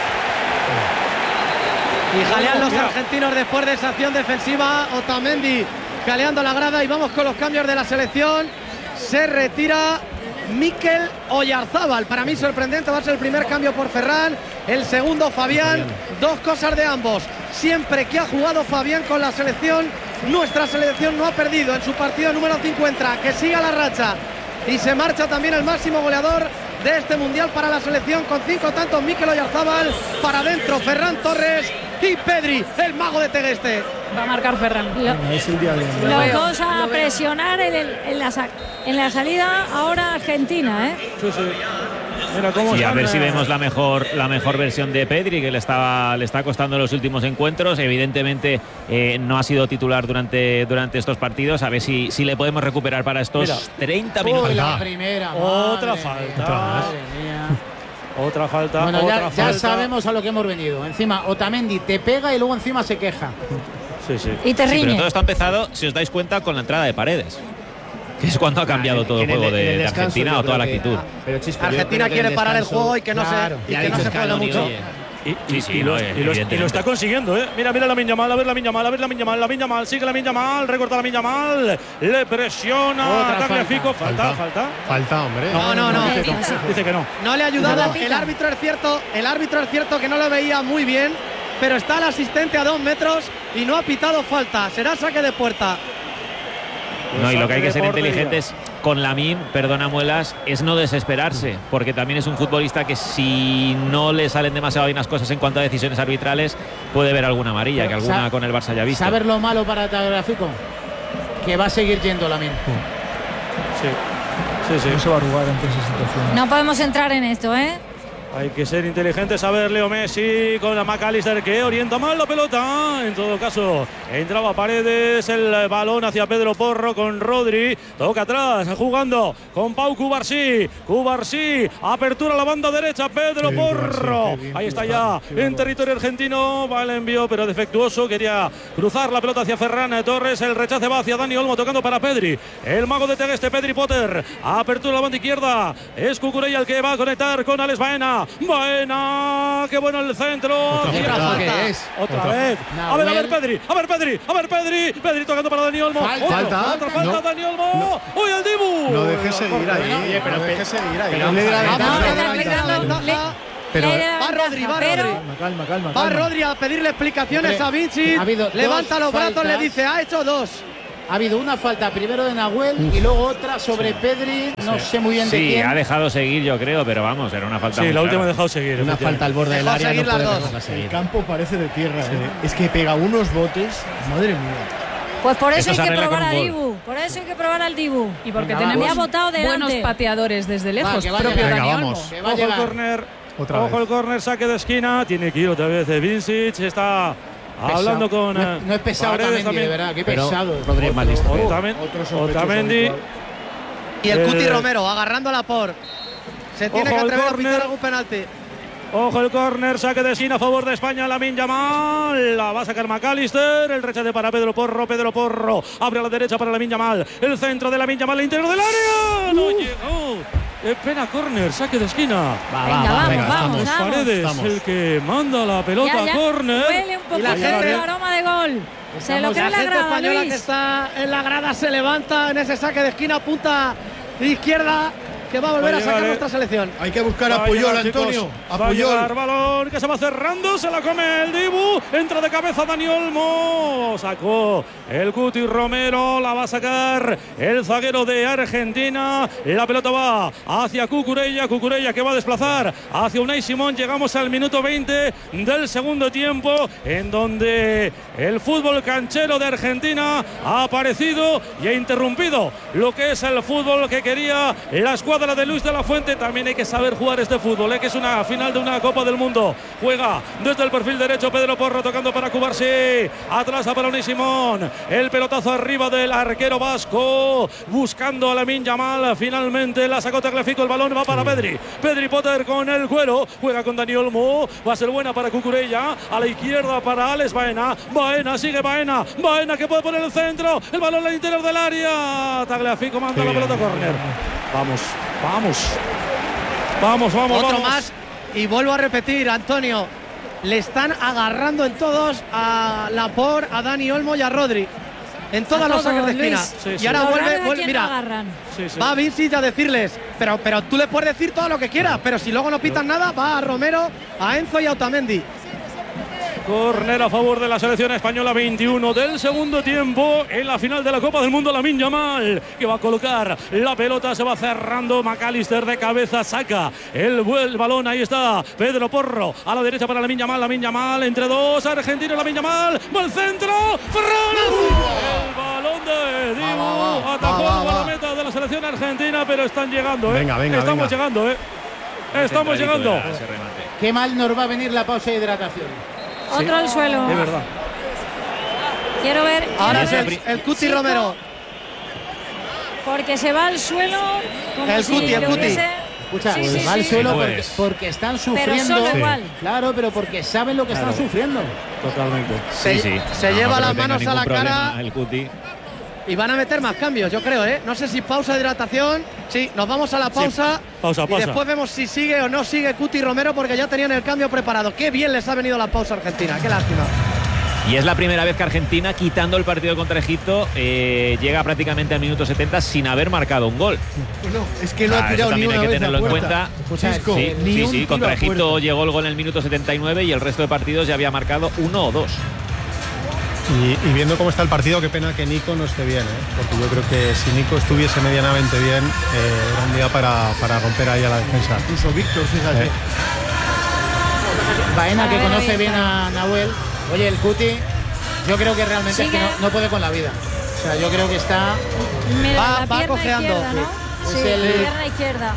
Y jalean los Mira. argentinos después de esa acción defensiva. Otamendi jaleando la grada y vamos con los cambios de la selección. Se retira Mikel Oyarzábal. Para mí sorprendente, va a ser el primer cambio por Ferran. El segundo Fabián. Dos cosas de ambos. Siempre que ha jugado Fabián con la selección, nuestra selección no ha perdido. En su partido número cincuenta, que siga la racha. Y se marcha también el máximo goleador de este mundial para la selección con cinco tantos. Mikel Oyarzábal, para adentro Ferran Torres y Pedri, el mago de Tegueste. Va a marcar Ferran. Lo- Es el día de Los dos a presionar en, el- en la, sa- en la salida ahora Argentina, ¿eh? Sí, sí. Mira cómo Sí, a están, ver si eh, vemos la mejor, la mejor versión de Pedri, que le, estaba, le está costando en los últimos encuentros. Evidentemente eh, no ha sido titular durante, durante estos partidos. A ver si, si le podemos recuperar para estos Mira. treinta Uy, minutos. la primera. Otra madre falta. mía, Madre mía. Otra falta, Bueno, otra ya, ya falta. sabemos a lo que hemos venido. Encima, Otamendi te pega y luego encima se queja. Sí, sí. Y te Sí, pero riñe. todo esto ha empezado, si os dais cuenta, con la entrada de Paredes. Que es cuando ha cambiado todo el En juego en de, el de descanso Argentina yo o toda la creo que- actitud. ah, pero Chisco, yo Argentina creo que quiere el parar el descanso- juego y que no claro, se, y ya que ha no dicho se juegue Scaloni, mucho. oye. Y, y- Sí, sí, y lo, no, y lo- y lo evidentemente. está consiguiendo, ¿eh? Mira, mira la Yamal, a ver la Yamal, a ver la Yamal, la Yamal, sigue la Yamal, recorta la Yamal, le presiona, Otra Tagliafico, falta, Falta. falta. Falta, hombre. No, no, no. Dice que no, dice que no. No le ha ayudado. No, no. El árbitro es cierto, el árbitro es cierto que no lo veía muy bien, pero está el asistente a dos metros y no ha pitado falta. Será saque de puerta. No, y lo que hay que ser Saque de inteligentes con Lamine, perdona Muelas, es no desesperarse, porque también es un futbolista que si no le salen demasiado bien las cosas en cuanto a decisiones arbitrales, puede ver alguna amarilla, que Pero, alguna sa- con el Barça ya ha visto. ¿Sabes lo malo para Tagliafico? Que va a seguir yendo Lamine. Sí, sí, sí. No se va a arrugar ante esa situación. No podemos entrar en esto, ¿eh? Hay que ser inteligentes. A ver, Leo Messi con la McAllister que orienta mal la pelota. En todo caso, entraba Paredes, el balón hacia Pedro Porro con Rodri. Toca atrás, jugando con Pau Cubarsí. Cubarsí, apertura a la banda derecha, Pedro Qué bien, Porro. Cubarsí, qué bien, Ahí está Cubarsí, ya, qué en bárbaro. territorio argentino. Va el envío, pero defectuoso. Quería cruzar la pelota hacia Ferran Torres. El rechace va hacia Dani Olmo, tocando para Pedri. El mago de Tegueste, Pedri Potter. Apertura a la banda izquierda. Es Cucurella el que va a conectar con Alex Baena. Baena, qué bueno el centro. Otra Tira falta. falta. ¿Qué es? Otra Otra vez. falta. A ver, a ver, Nahuel. Pedri. A ver, Pedri. A ver, Pedri. Pedri tocando para Dani Olmo. Falta. Otro, Falta. Otra falta, No. Dani Olmo. ¡Uy, el Dibu! No dejes seguir ahí. Oye, pero no pe- dejes seguir ahí. pero Le da la vamos a ventaja. ver, le da le- la ventaja. le- Pero- le da Va ventaja, Rodri, va pero- Rodri. Calma, calma, calma. Va calma. Rodri a pedirle explicaciones Hombre, a Vinci. ha habido Levanta dos los brazos, faltas. le dice, ha hecho dos. Ha habido una falta primero de Nahuel y luego otra sobre Pedri. No sé muy bien de Sí, quién. ha dejado seguir, yo creo, pero vamos, era una falta Sí, muy la última ha clara. dejado seguir. Una falta al borde del Dejó área, seguir no puede las dos. dejarla seguir. El campo parece de tierra. ¿eh? Es que pega unos botes. Madre mía. Pues por eso Esto hay se que arregla probar con al un Dibu. Por eso hay que probar al Dibu. Y porque Venga, va. tenemos Me ha botado delante. buenos pateadores desde lejos. que va a propio llegar. Dani Venga, Olmo. vamos. Que va a Ojo el llegar. córner. Otra Ojo vez. el córner, saque de esquina. Tiene que ir otra vez de Vincic. Está Pesado. hablando con. No es- no es pesado Paredes Otamendi, de verdad, qué pesado. Rodri es más listo. Otamen- Otro sospechoso Otamendi. habitual. Y el Eh, Cuti Romero agarrando la por. Se tiene ojo que al atrever a córner. pitar algún penalti. Ojo el córner, saque de esquina a favor de España, Lamine Yamal, la va a sacar McAllister, el rechace para Pedro Porro, Pedro Porro, abre a la derecha para Lamine Yamal, el centro de Lamine Yamal, el interior del área, no llegó, es pena córner, saque de esquina. Va, Venga, va, va, vamos, venga, vamos, Es vamos. Paredes Estamos. el que manda la pelota Ya, a ya córner. huele un poquito la el gente- aroma de gol. Se lo cree la la gente grada, española Luis. que está en la grada se levanta en ese saque de esquina, punta izquierda, que va a volver Va a a sacar llegar, eh. nuestra selección. Hay que buscar Va a a Puyol, llegar, chicos. Antonio. A Va a Puyol. llegar balón que se va cerrando, se la come el Dibu, entra de cabeza Dani Olmo, sacó el Cuti Romero, la va a sacar el zaguero de Argentina, la pelota va hacia Cucurella, Cucurella que va a desplazar hacia Unai Simón, llegamos al minuto veinte del segundo tiempo, en donde el fútbol canchero de Argentina ha aparecido y ha interrumpido lo que es el fútbol que quería la escuadra de Luis de la Fuente. También hay que saber jugar este fútbol, ¿eh? Que es una final de una Copa del Mundo. Juega desde el perfil derecho Pedro Porro, tocando para Cubarsí, atrás a Perón y Simón, el pelotazo arriba del arquero vasco, buscando a Lamine Yamal, finalmente la sacó Tagliafico, el balón va para Pedri, Pedri Potter con el cuero, juega con Dani Olmo, va a ser buena para Cucurella, a la izquierda para Alex Baena, Baena sigue Baena, Baena que puede poner el centro, el balón al interior del área, Tagliafico manda la pelota a córner. Vamos, vamos, vamos, vamos, Otro vamos. más. Y vuelvo a repetir, Antonio, le están agarrando en todos a Laporte, a Dani Olmo y a Rodri. En todos A los todos, saques de Luis. esquina. Sí, sí. Y ahora Lo vuelve, raro es a vuelve- quién no mira, agarran. Sí, sí. va Vincic a decirles, pero, pero tú le puedes decir todo lo que quieras, pero si luego no pitan nada, va a Romero, a Enzo y a Otamendi. Córner a favor de la selección española, veintiuno del segundo tiempo en la final de la Copa del Mundo. Lamine Yamal que va a colocar la pelota, se va cerrando McAllister de cabeza, saca el, el balón, ahí está Pedro Porro a la derecha para Lamine Yamal, Lamine Yamal entre dos argentinos, Lamine Yamal va al centro, Ferran, el balón de Dibu, atajó va, el va. guardameta de la selección argentina, pero están llegando, ¿eh? Venga, venga, estamos venga. llegando, ¿eh? Estamos llegando. Qué mal nos va a venir la pausa de hidratación. Otro al suelo. Es verdad. Quiero ver. Ahora es quiero el, ver el Cuti Chico, Romero. Porque se va al suelo. Como El si Cuti, el le Cuti. hubiese- Escucha, Sí, sí, va al sí. suelo Sí, porque, pues. porque están Pero sufriendo. solo igual. Claro, pero porque saben lo que Claro. están sufriendo. Totalmente. Se, Sí, sí. se No, lleva no creo las que tenga manos a ningún la problema cara el Cuti. y van a meter más cambios, yo creo, ¿eh? No sé si pausa de hidratación. Sí, nos vamos a la pausa. pausa, Y pausa. después vemos si sigue o no sigue Cuti Romero porque ya tenían el cambio preparado. Qué bien les ha venido la pausa a Argentina, qué lástima. Y es la primera vez que Argentina, quitando el partido contra Egipto, eh, llega prácticamente al minuto setenta sin haber marcado un gol. Bueno, es que no Ah, ha eso tirado ni también una hay que vez a tenerlo en puerta. cuenta. Cisco, Sí, ni sí, un sí, tiro contra a Egipto puerta. llegó el gol en el minuto setenta y nueve y el resto de partidos ya había marcado uno o dos. Y, y viendo cómo está el partido, qué pena que Nico no esté bien, ¿eh? Porque yo creo que si Nico estuviese medianamente bien, eh, era un día para, para romper ahí a la defensa. Incluso Víctor, fíjate. Eh. Baena, A que ver, conoce ahí bien está. a Nahuel. Oye, el Cuti, yo creo que realmente es que Sigue. no, no puede con la vida. O sea, yo creo que está. Mira, Va- la va pierna cojeando. izquierda, ¿no? Sí. Sí, Es el- la pierna izquierda.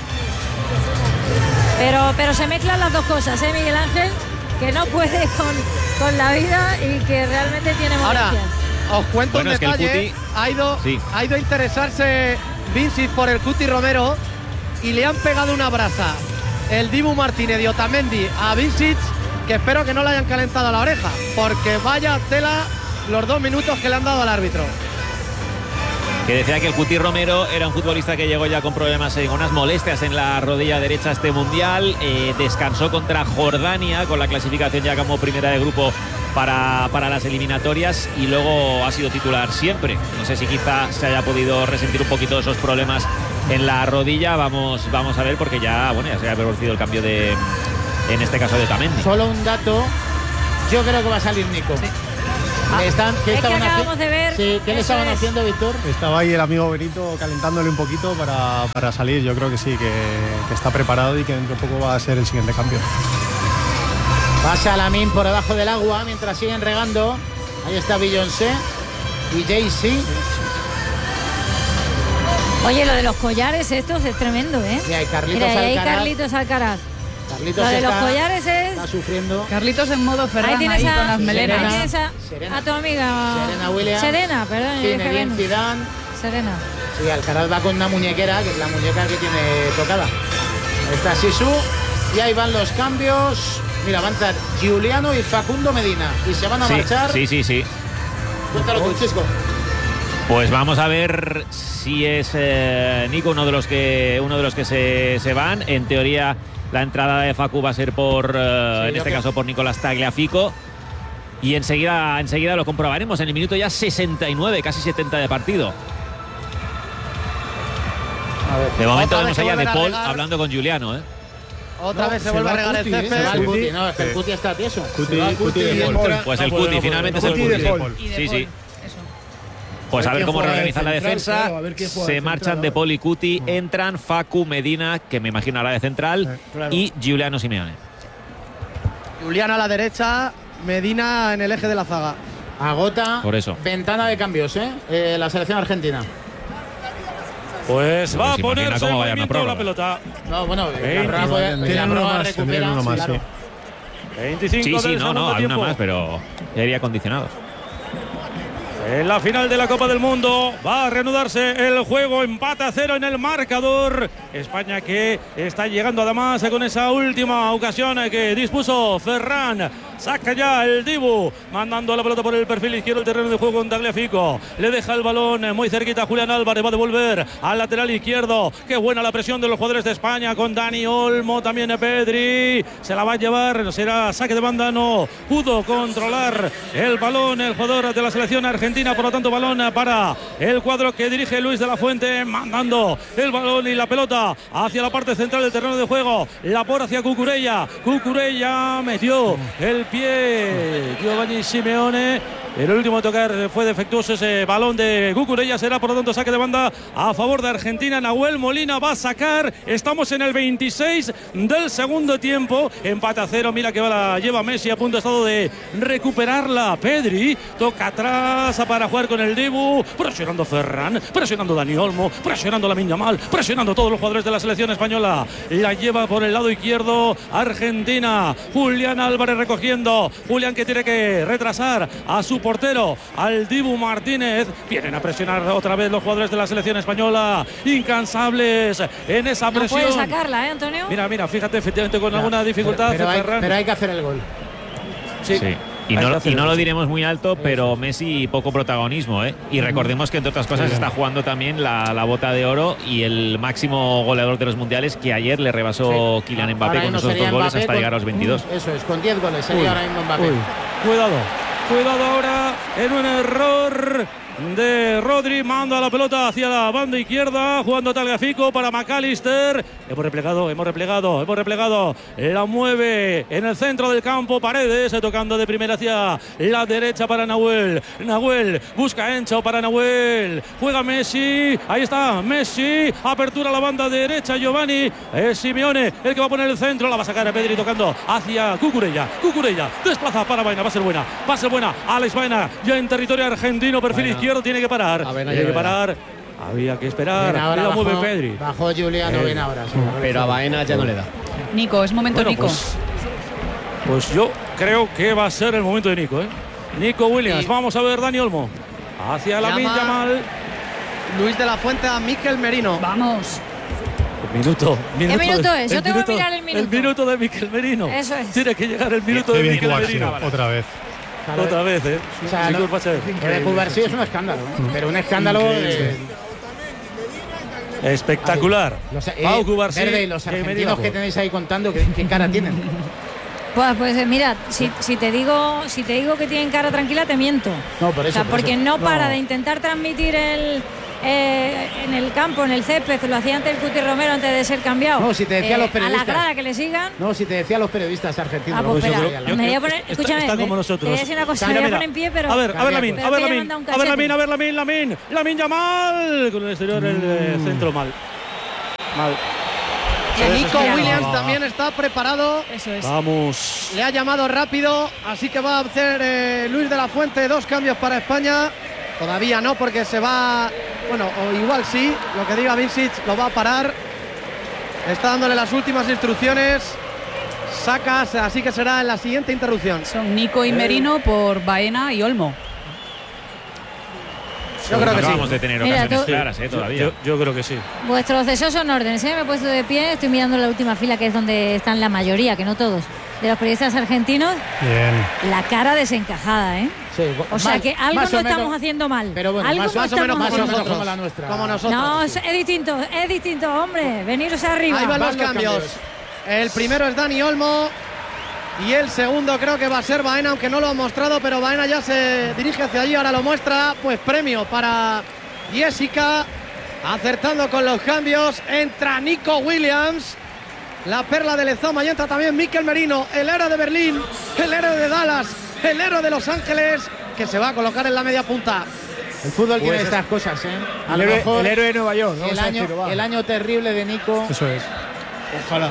Pero, pero se mezclan las dos cosas, ¿eh, Miguel Ángel? Que no puede con, con la vida y que realmente tiene Ahora, molestias. os cuento Bueno, un es que el detalle. Cuti- Ha ido, Sí. ha ido a interesarse Vincic por el Cuti Romero y le han pegado una brasa el Dibu Martínez y Otamendi a Vincic, que espero que no le hayan calentado la oreja, porque vaya tela los dos minutos que le han dado al árbitro. Que decía que el Cuti Romero era un futbolista que llegó ya con problemas, eh, con unas molestias en la rodilla derecha a este mundial. Eh, descansó contra Jordania con la clasificación ya como primera de grupo para, para las eliminatorias y luego ha sido titular siempre. No sé si quizá se haya podido resentir un poquito esos problemas en la rodilla. Vamos, vamos a ver porque ya, bueno, ya se ha producido el cambio de, en este caso de Otamendi. Solo un dato. Yo creo que va a salir Nico. Le están- ¿qué Es que estaban haci- acabamos de ver, Sí, ¿qué le eso estaban es. haciendo, Víctor? Estaba ahí el amigo Benito calentándole un poquito para, para salir. Yo creo que sí, que, que está preparado y que dentro de poco va a ser el siguiente cambio. Pasa Lamine por debajo del agua mientras siguen regando. Ahí está Beyoncé y Jay-Z. Oye, lo de los collares estos es tremendo, ¿eh? Y hay Carlitos Mira, y ahí Alcaraz. Carlitos Alcaraz. Carlitos Lo de está, los collares es... está sufriendo. Carlitos en modo Ferran Ahí tienes, ahí a, con las melenas. ahí tienes a, Serena. a tu amiga Serena Williams. Serena, perdón. yo dije Zinedine Venus. Zidane. Serena. Sí, Alcaraz va con una muñequera, que es la muñeca que tiene tocada. Ahí está Sisu. Y ahí van los cambios. Mira, van a entrar Giuliano y Facundo Medina. Y se van a Sí, marchar. sí, sí, sí. Cuéntalo tú, Chisco. Pues vamos a ver si es eh, Nico uno de los que uno de los que se, se van. En teoría la entrada de Facu va a ser por eh, Sí, en este que... caso por Nicolás Tagliafico. Y enseguida, enseguida lo comprobaremos en el minuto ya sesenta y nueve, casi setenta de partido. A ver. De momento Otra vemos vez allá que de vuelven a Paul regar. hablando con Giuliano, ¿eh? Otra No, vez se, se vuelve va a regar Cuti, el ¿eh? césped. Se va el Cuti. Cuti, no, es que el Cuti está tieso. Cuti, Se va el Cuti y de Paul. entra- Pues el No puede, Cuti, no finalmente es el puede. Cuti. Cuti de Paul. Y de Sí, Paul, sí. eso. Pues a A ver ver quién cómo juega de reorganiza la central, defensa. claro, a ver quién juega de Se central marchan de ahora. Paul y Cuti, entran Facu, Medina, que me imagino hará de central, Eh, claro. y Giuliano Simeone. Julián a la derecha, Medina en el eje de la zaga. Agota. Por eso. Ventana de cambios, ¿eh? Eh, la selección argentina. Pues va a Pues imagina ponerse en cómo vaya una movimiento la prórroga. pelota. No, bueno, veinte. la prueba, puede- Tienen la uno prueba más, recupera. tendrían uno sí, más, claro. sí. veinticinco Sí, sí, del no, no, segundo hay una tiempo. más, pero ya iría condicionados. En la final de la Copa del Mundo va a reanudarse el juego, empate a cero en el marcador. España que está llegando además con esa última ocasión que dispuso Ferran. Saca ya el Dibu, mandando la pelota por el perfil izquierdo del terreno de juego con Tagliafico. Le deja el balón muy cerquita a Julián Álvarez, va a devolver al lateral izquierdo. Qué buena la presión de los jugadores de España con Dani Olmo, también Pedri. Se la va a llevar, será saque de banda, no pudo controlar el balón el jugador de la selección argentina, por lo tanto balón para el cuadro que dirige Luis de la Fuente, mandando el balón y la pelota hacia la parte central del terreno de juego. La por hacia Cucurella, Cucurella metió el pie Giovanni Simeone. El último tocar fue defectuoso ese balón de Cucurella. Será por lo tanto saque de banda a favor de Argentina. Nahuel Molina va a sacar. Estamos en el veintiséis del segundo tiempo. Empate a cero. Mira que va la lleva Messi a punto estado de recuperarla. Pedri toca atrás para jugar con el Dibu. Presionando Ferran, presionando Dani Olmo, presionando Lamine Yamal, presionando a todos los jugadores de la selección española. La lleva por el lado izquierdo Argentina. Julián Álvarez recogiendo. Julián que tiene que retrasar a su portero, al Dibu Martínez. Vienen a presionar otra vez los jugadores de la selección española, incansables en esa No presión. puede sacarla, ¿eh, Antonio? Mira, mira, fíjate, efectivamente con Ya, alguna dificultad. Pero, pero, hay, Ferran. pero hay que hacer el gol. Sí. Sí. Y Hay no, que hacer y no eso. lo diremos muy alto, pero Messi poco protagonismo, ¿eh? Y recordemos que entre otras cosas está jugando también la, la bota de oro y el máximo goleador de los mundiales, que ayer le rebasó Kylian Mbappé Ahora con mismo esos sería dos goles Mbappé hasta con- llegar a los veintidós. Eso es, con diez goles sería Uy, ahora mismo Mbappé. uy, cuidado, cuidado ahora en un error de Rodri, manda la pelota hacia la banda izquierda, jugando Tagliafico para McAllister. Hemos replegado, hemos replegado, hemos replegado. La mueve en el centro del campo Paredes, tocando de primera hacia la derecha para Nahuel. Nahuel busca Encho para Nahuel. Juega Messi, ahí está Messi. Apertura a la banda derecha, Giovanni. Es Simeone el que va a poner el centro. La va a sacar a Pedri tocando hacia Cucurella. Cucurella desplaza para Baena, va a ser buena, va a ser buena. Alex Baena ya en territorio argentino, perfil Baena. izquierdo, tiene que parar. Baena Tiene ya que verá. parar. Había que esperar. Bien, ahora La bajó, mueve Pedri. bajó Giuliano Eh, bien ahora. Sí, Pero a Baena ya no le da. Nico, es momento Bueno, Nico. pues, pues yo creo que va a ser el momento de Nico, ¿eh? Nico Williams, Y- vamos a ver Dani Olmo. Hacia la Llama- Yamal. Luis de la Fuente a Mikel Merino. Vamos. Minuto. minuto minuto de- es? Yo tengo que mirar el minuto. El minuto de Mikel Merino. Eso es. Tiene que llegar el minuto Qué de bien Mikel Cubarsí, Merino. otra vez. Claro, Otra vez, ¿eh? o sea, no- Disculpa, Chef. Lo de Cubarsí es un escándalo, ¿eh? Pero un escándalo de, Espectacular. los, eh, Pau Cubarsí, Verde, y los que Merino. argentinos que tenéis ahí contando, ¿qué, qué cara tienen? Pues, pues eh, mira, si, si te digo si te digo que tienen cara tranquila, te miento. No, por eso. O sea, por porque eso. no para No. de intentar transmitir el eh, en el campo, en el césped, lo hacía antes el Cuti Romero antes de ser cambiado. No, si te decía los A periodistas. la grada que le sigan. No, si te decía los periodistas argentinos. Ah, pues lo que espera, yo creo- yo me voy a creo poner, que escúchame, está me- como nosotros. te voy a decir una cosa, me Mira, voy a mira. poner en pie, pero A ver, a ver, Lamin, pero a ver, que haya Lamin, mandado un a ver, cachete. Lamin, a ver, Lamin, Lamin, Lamin Yamal. Con el exterior, el eh, centro mal. Mal. Que Nico Mira, Williams no. también está preparado. Eso es. Vamos. Le ha llamado rápido, así que va a hacer eh, Luis de la Fuente dos cambios para España. Todavía no, porque se va. Bueno, o igual sí, lo que diga Vincic lo va a parar. Está dándole las últimas instrucciones sacas, así que será en la siguiente interrupción. Son Nico y Merino por Baena y Olmo. Yo creo que acabamos sí. de tener Mira, ocasiones tú- claras, eh, todavía. Yo, yo creo que sí. Vuestros deseos son órdenes, ¿eh? Me he puesto de pie, estoy mirando la última fila, que es donde están la mayoría, que no todos, de los periodistas argentinos. Bien. La cara desencajada, ¿eh? Sí, O sea mal- que algo más no o menos- estamos haciendo mal. Pero bueno, algo más, no más o menos, estamos más o menos haciendo como la nuestra. Como nosotros. No, es, es distinto, es distinto, hombre. Veniros arriba. Ahí van los Van los cambios. cambios. El primero es Dani Olmo y el segundo creo que va a ser Baena, aunque no lo ha mostrado, pero Baena ya se dirige hacia allí, ahora lo muestra. Pues premio para Jessica, acertando con los cambios. Entra Nico Williams, la perla de Lezama, y entra también Mikel Merino, el héroe de Berlín, el héroe de Dallas, el héroe de Los Ángeles, que se va a colocar en la media punta. El fútbol tiene Pues estas cosas, ¿eh? A El lo héroe, mejor el héroe de Nueva York, ¿no? el, Vamos a año, decirlo, va. el año terrible de Nico. Eso es. Ojalá.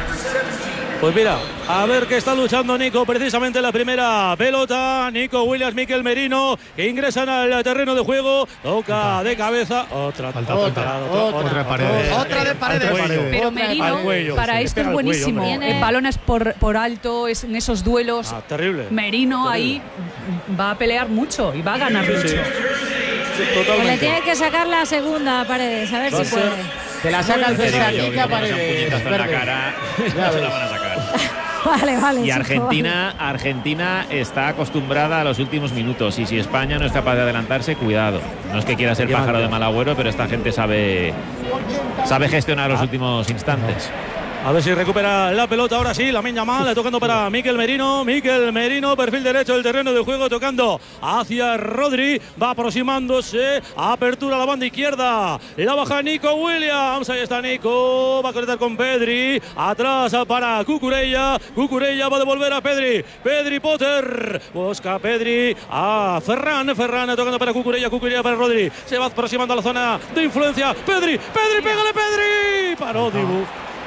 Pues mira, a ver que está luchando Nico precisamente en la primera pelota. Nico Williams, Mikel Merino, que ingresan al terreno de juego. Toca de cabeza. Otra, Falta, otra, falta. otra, Otra otra, Paredes. Otra de Paredes. Al cuello. Pero Al Merino, cuello, para sí, le esto pega es al cuello, buenísimo. hombre. En balones por, por alto, es, en esos duelos. Ah, terrible. Merino ahí va a pelear mucho y va a ganar Sí, mucho. sí. Sí, Pues le totalmente. tiene que sacar la segunda a Paredes, a ver Va si a ser- puede. Te la saca el Te digo César yo aquí que que como sea un Paredes. puñetazo en la verde. cara, Ya no se la ves. van a sacar. Vale, vale. Y chico, Argentina, Argentina está acostumbrada a los últimos minutos, y si España no es capaz de adelantarse, cuidado. No es que quiera ser pájaro de mal agüero, pero esta gente sabe sabe gestionar los últimos instantes. A ver si recupera la pelota ahora sí, Lamine Yamal, tocando para Mikel Merino. Mikel Merino, perfil derecho del terreno de juego, tocando hacia Rodri. Va aproximándose, apertura a la banda izquierda. La baja Nico Williams, ahí está Nico. Va a conectar con Pedri. Atrás para Cucurella. Cucurella va a devolver a Pedri. Pedri Potter. Busca Pedri a Ferran. Ferran tocando para Cucurella. Cucurella para Rodri. Se va aproximando a la zona de influencia. Pedri, Pedri, pégale Pedri. Paró Dibu.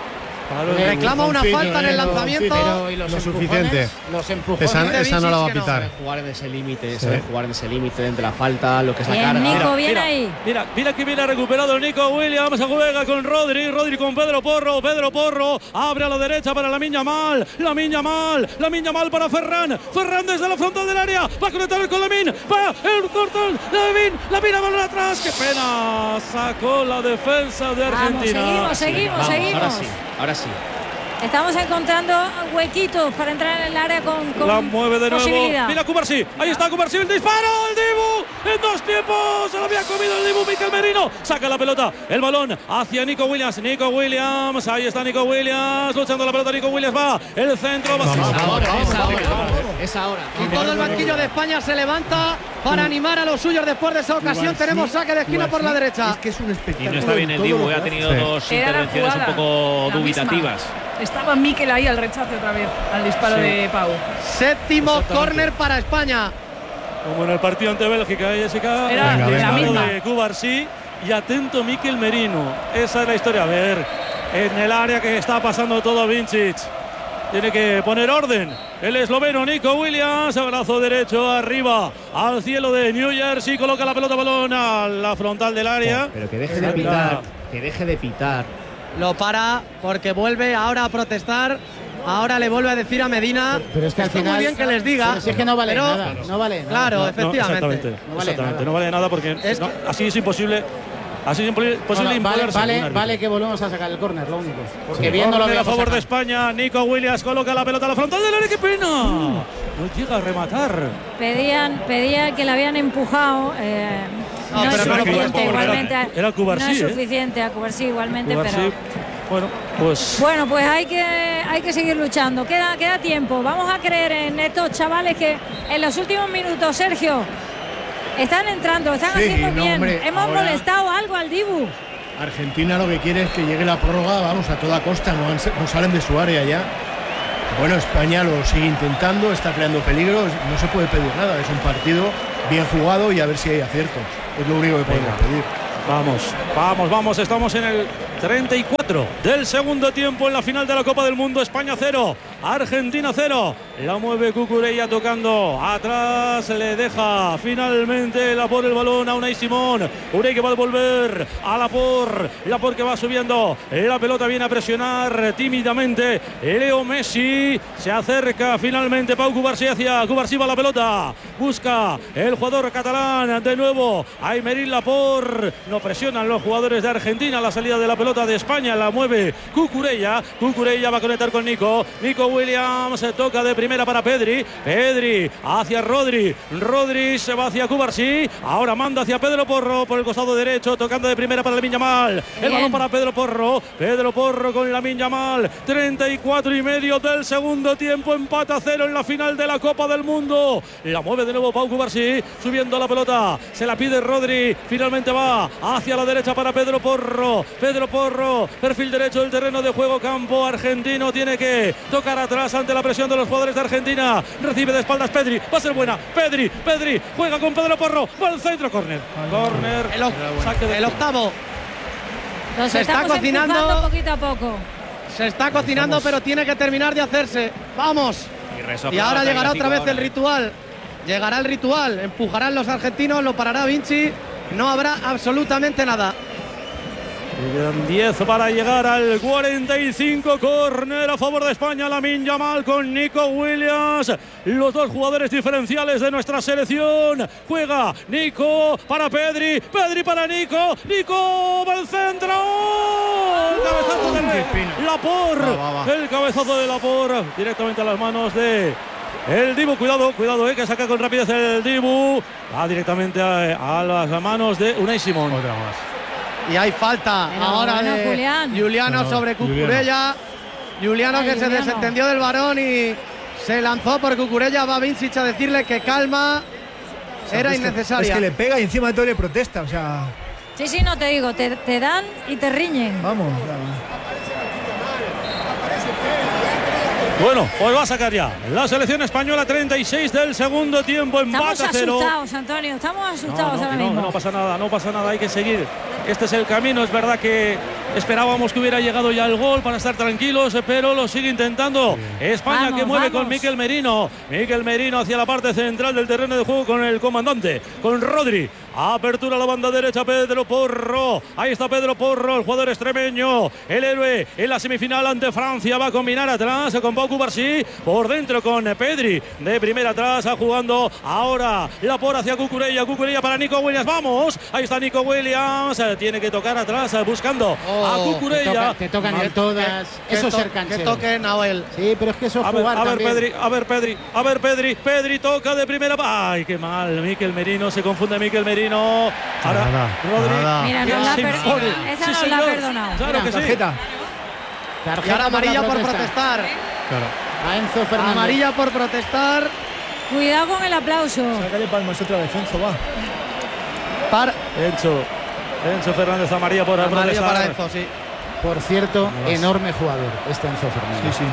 Le reclama una Fino, falta en el eh, lanzamiento. Pero, ¿y los Lo empujones? suficiente. Los empujones. Esa, esa no la va a que no. pitar. Sabe jugar en ese límite, Sí. sabe jugar en ese límite entre la falta, lo que es la Bien, cara. Nico, bien mira, ahí. Mira, mira que viene recuperado Nico Williams. Juega con Rodri. Rodri con Pedro Porro. Pedro Porro abre a la derecha para Lamine Yamal. Lamine Yamal. Lamine Yamal para Ferran. Ferran desde la frontal del área. Va a conectar con Lamine. Va el cortón. Lamine. Lamine balón atrás. ¡Qué pena! Sacó la defensa de Vamos, Argentina. seguimos, seguimos, Vamos, seguimos. ahora sí, ahora sí. Estamos encontrando huequitos para entrar en el área con, con La mueve de nuevo. posibilidad. Mira Cubarsí. Ahí está Cubarsí. El disparo. El Dibu. En dos tiempos. Se lo había comido el Dibu. Mikel Merino. Saca la pelota. El balón hacia Nico Williams. Nico Williams. Ahí está Nico Williams. Luchando la pelota. Nico Williams va. El centro. Va Es a ahora, es ahora, es ahora. Y todo el banquillo de España se levanta para animar a los suyos después de esa ocasión. Tenemos saque de esquina por la derecha. Es que es un Y espectáculo. no está bien en el todo Dibu, lo que ha hace. tenido Sí. dos Era la intervenciones un jugada, poco la dubitativas. misma. Estaba Mikel ahí al rechace otra vez, al disparo Sí. de Pau. Séptimo Exactamente. córner para España. Como en el partido ante Bélgica, ¿eh, Jessica? Era Venga, el venga, disparo venga. de Cubarsí y atento Mikel Merino. Esa es la historia. A ver, en el área que está pasando todo Vincic. Tiene que poner orden. El esloveno Nico Williams, brazo derecho arriba al cielo de New Jersey, coloca la pelota balón a la frontal del área. Pero que deje de pitar, que deje de pitar. Lo para porque vuelve ahora a protestar. Ahora le vuelve a decir a Medina. Pero es que al está final. muy bien que les diga. Pero si es que no vale pero- nada. No vale nada. Claro, No, no, efectivamente. exactamente, No vale exactamente, nada. no vale nada porque Es no, que- así es imposible. Así es imposible No, no, posible vale, imponerse con un vale, árbitro. vale que volvemos a sacar el córner, lo único. Porque Sí. bien no lo Córner a habíamos favor de sacado. España. Nico Williams coloca la pelota a la frontal del área. ¡Qué pena! No llega a rematar. Pedían, pedían que la habían empujado. eh, No, no, pero es no lo suficiente, pudo, igualmente. era Cubarsí, no es ¿eh? suficiente a Cubarsí igualmente, Cubarsí, pero. bueno, pues. Bueno, pues hay que, hay que seguir luchando. Queda, queda tiempo. Vamos a creer en estos chavales que en los últimos minutos, Sergio, están entrando, están Sí, haciendo no, bien. hombre, Hemos ahora- molestado algo al Dibu. Argentina lo que quiere es que llegue la prórroga, vamos, a toda costa, no, han- no salen de su área ya. Bueno, España lo sigue intentando, está creando peligro, no se puede pedir nada, es un partido bien jugado y a ver si hay acierto. Es lo único que podemos pedir. Vamos, vamos, vamos. Estamos en el treinta y cuatro del segundo tiempo en la final de la Copa del Mundo. España cero, Argentina cero. la mueve Cucurella tocando atrás, le deja finalmente Lapor el balón a Unai Simón. Unai que va a devolver a Lapor, Lapor que va subiendo, la pelota viene a presionar tímidamente Leo Messi, se acerca finalmente Pau Cubarsí hacia Cubarsí, va la pelota, busca el jugador catalán de nuevo Aymeric Laporte, no presionan los jugadores de Argentina, la salida de la pelota de España la mueve Cucurella, Cucurella va a conectar con Nico, Nico Williams se toca de primera para Pedri, Pedri hacia Rodri, Rodri se va hacia Cubarsí, ahora manda hacia Pedro Porro por el costado derecho, tocando de primera para Lamine Yamal, el balón para Pedro Porro, Pedro Porro con Lamine Yamal, treinta y cuatro y medio del segundo tiempo, empate a cero en la final de la Copa del Mundo, la mueve de nuevo Pau Cubarsí, subiendo la pelota, se la pide Rodri, finalmente va hacia la derecha para Pedro Porro, Pedro Porro, perfil derecho del terreno de juego, campo argentino, tiene que tocar atrás ante la presión de los jugadores de Argentina, recibe de espaldas Pedri, va a ser buena, Pedri, Pedri, juega con Pedro Porro, va al centro, córner, córner, el, el octavo. Nos se está cocinando poquito a poco. Se está cocinando, pero tiene que terminar de hacerse. Vamos. Y, y ahora llegará otra vez ahora. el ritual. Llegará el ritual. Empujarán los argentinos, lo parará Vinci. No habrá absolutamente nada. Quedan diez para llegar al cuarenta y cinco, córner a favor de España, Lamine Yamal con Nico Williams, los dos jugadores diferenciales de nuestra selección. Juega Nico para Pedri, Pedri para Nico, Nico va al centro, el cabezazo de Laporte, el cabezazo de Laporte directamente a las manos de el Dibu, cuidado, cuidado, eh, que saca con rapidez el Dibu, va directamente a, a las manos de Unai Simón. Otra más. Y hay falta Pero ahora bueno, de Julián. Juliano no, sobre Cucurella. Juliano, Juliano que Ay, se Juliano. desentendió del varón y se lanzó por Cucurella. Va Vincic a decirle que calma. O sea, era es innecesaria. Que, es que le pega y encima de todo le protesta. O sea. Sí, sí, no te digo. Te, te dan y te riñen. Vamos. Bueno, pues va a sacar ya la selección española, treinta y seis del segundo tiempo, empate a cero. Estamos asustados, Antonio, estamos asustados no, no, ahora no, mismo. No pasa nada, no pasa nada, hay que seguir. Este es el camino, es verdad que esperábamos que hubiera llegado ya el gol para estar tranquilos, pero lo sigue intentando. Sí. España vamos, que mueve vamos. con Mikel Merino. Mikel Merino hacia la parte central del terreno de juego con el comandante, con Rodri. Apertura a la banda derecha, Pedro Porro. Ahí está Pedro Porro, el jugador extremeño, el héroe en la semifinal ante Francia. Va a combinar atrás con Pau Cubarsí, por dentro con Pedri. De primera atrás, jugando ahora Laporte hacia Cucurella. Cucurella para Nico Williams. Vamos, ahí está Nico Williams. Tiene que tocar atrás, buscando oh, a Cucurella. Te, toca, te tocan todas. Que, eso es ser canchero. Que toque Nahuel. Sí, pero es que eso es a ver, jugar a ver, también. Pedri, a ver, Pedri, a ver, Pedri. Pedri toca de primera. Ay, qué mal. Mikel Merino, se confunde Mikel Merino. Ahora, nada, Rodri. nada. Mira, no la per esa sí, no señor. la ha perdonado. Claro Mira, que tarjeta. sí. Tarjeta. Y ahora amarilla por protesta. protestar. Claro. A Enzo Fernández. Amarilla por protestar. Cuidado con el aplauso. Sácale palmas otra vez, Enzo, va. Para Enzo, Enzo Fernández, amarilla por amarilla protestar. para Enzo, sí. Por cierto, enorme jugador este Enzo Fernández. Sí,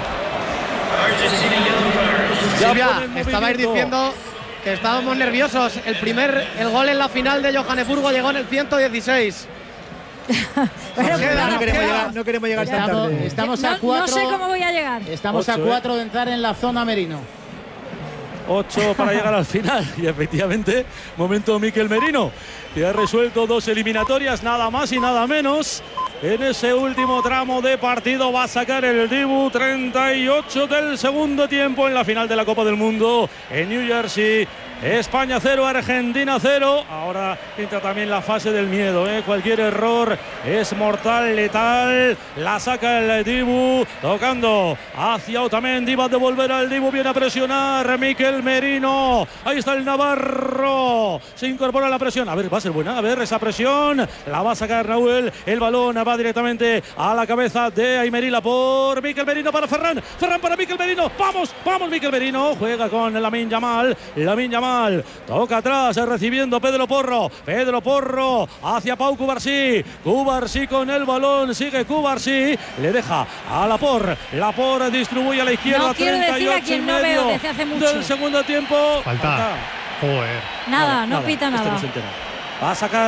sí. Silvia, estabais diciendo que estábamos nerviosos. El primer, el gol en la final de Johannesburgo llegó en el ciento dieciséis. Bueno, queda, no, queremos queda. llegar, no queremos llegar tan Estamos, tarde. estamos no, a cuatro. no sé cómo voy a llegar. Estamos Ocho, a cuatro de entrar en la zona Merino. ocho para llegar al final. Y efectivamente, momento Mikel Merino, que ha resuelto dos eliminatorias, nada más y nada menos. En ese último tramo de partido va a sacar el Dibu, treinta y ocho del segundo tiempo en la final de la Copa del Mundo en New Jersey. España cero, Argentina cero. Ahora entra también la fase del miedo, ¿eh? Cualquier error es mortal, letal. La saca el Dibu, tocando hacia Otamendi. Va a devolver al Dibu, viene a presionar Mikel Merino. Ahí está el Navarro, se incorpora a la presión. A ver, va a ser buena, a ver esa presión. La va a sacar Nahuel, el balón va directamente a la cabeza de Aymeric Laporte. Mikel Merino para Ferran, Ferran para Mikel Merino. Vamos, vamos Mikel Merino. Juega con Lamine Yamal, Lamine Yamal. Toca atrás, recibiendo Pedro Porro. Pedro Porro hacia Pau Cubarsí. Cubarsí con el balón, sigue Cubarsí. Le deja a Laporte. Laporte distribuye a la izquierda. No quiero decir a quien no veo desde hace mucho. Del segundo tiempo. Falta. Joder. Nada, no, no pita nada. Este no se entera. Va a sacar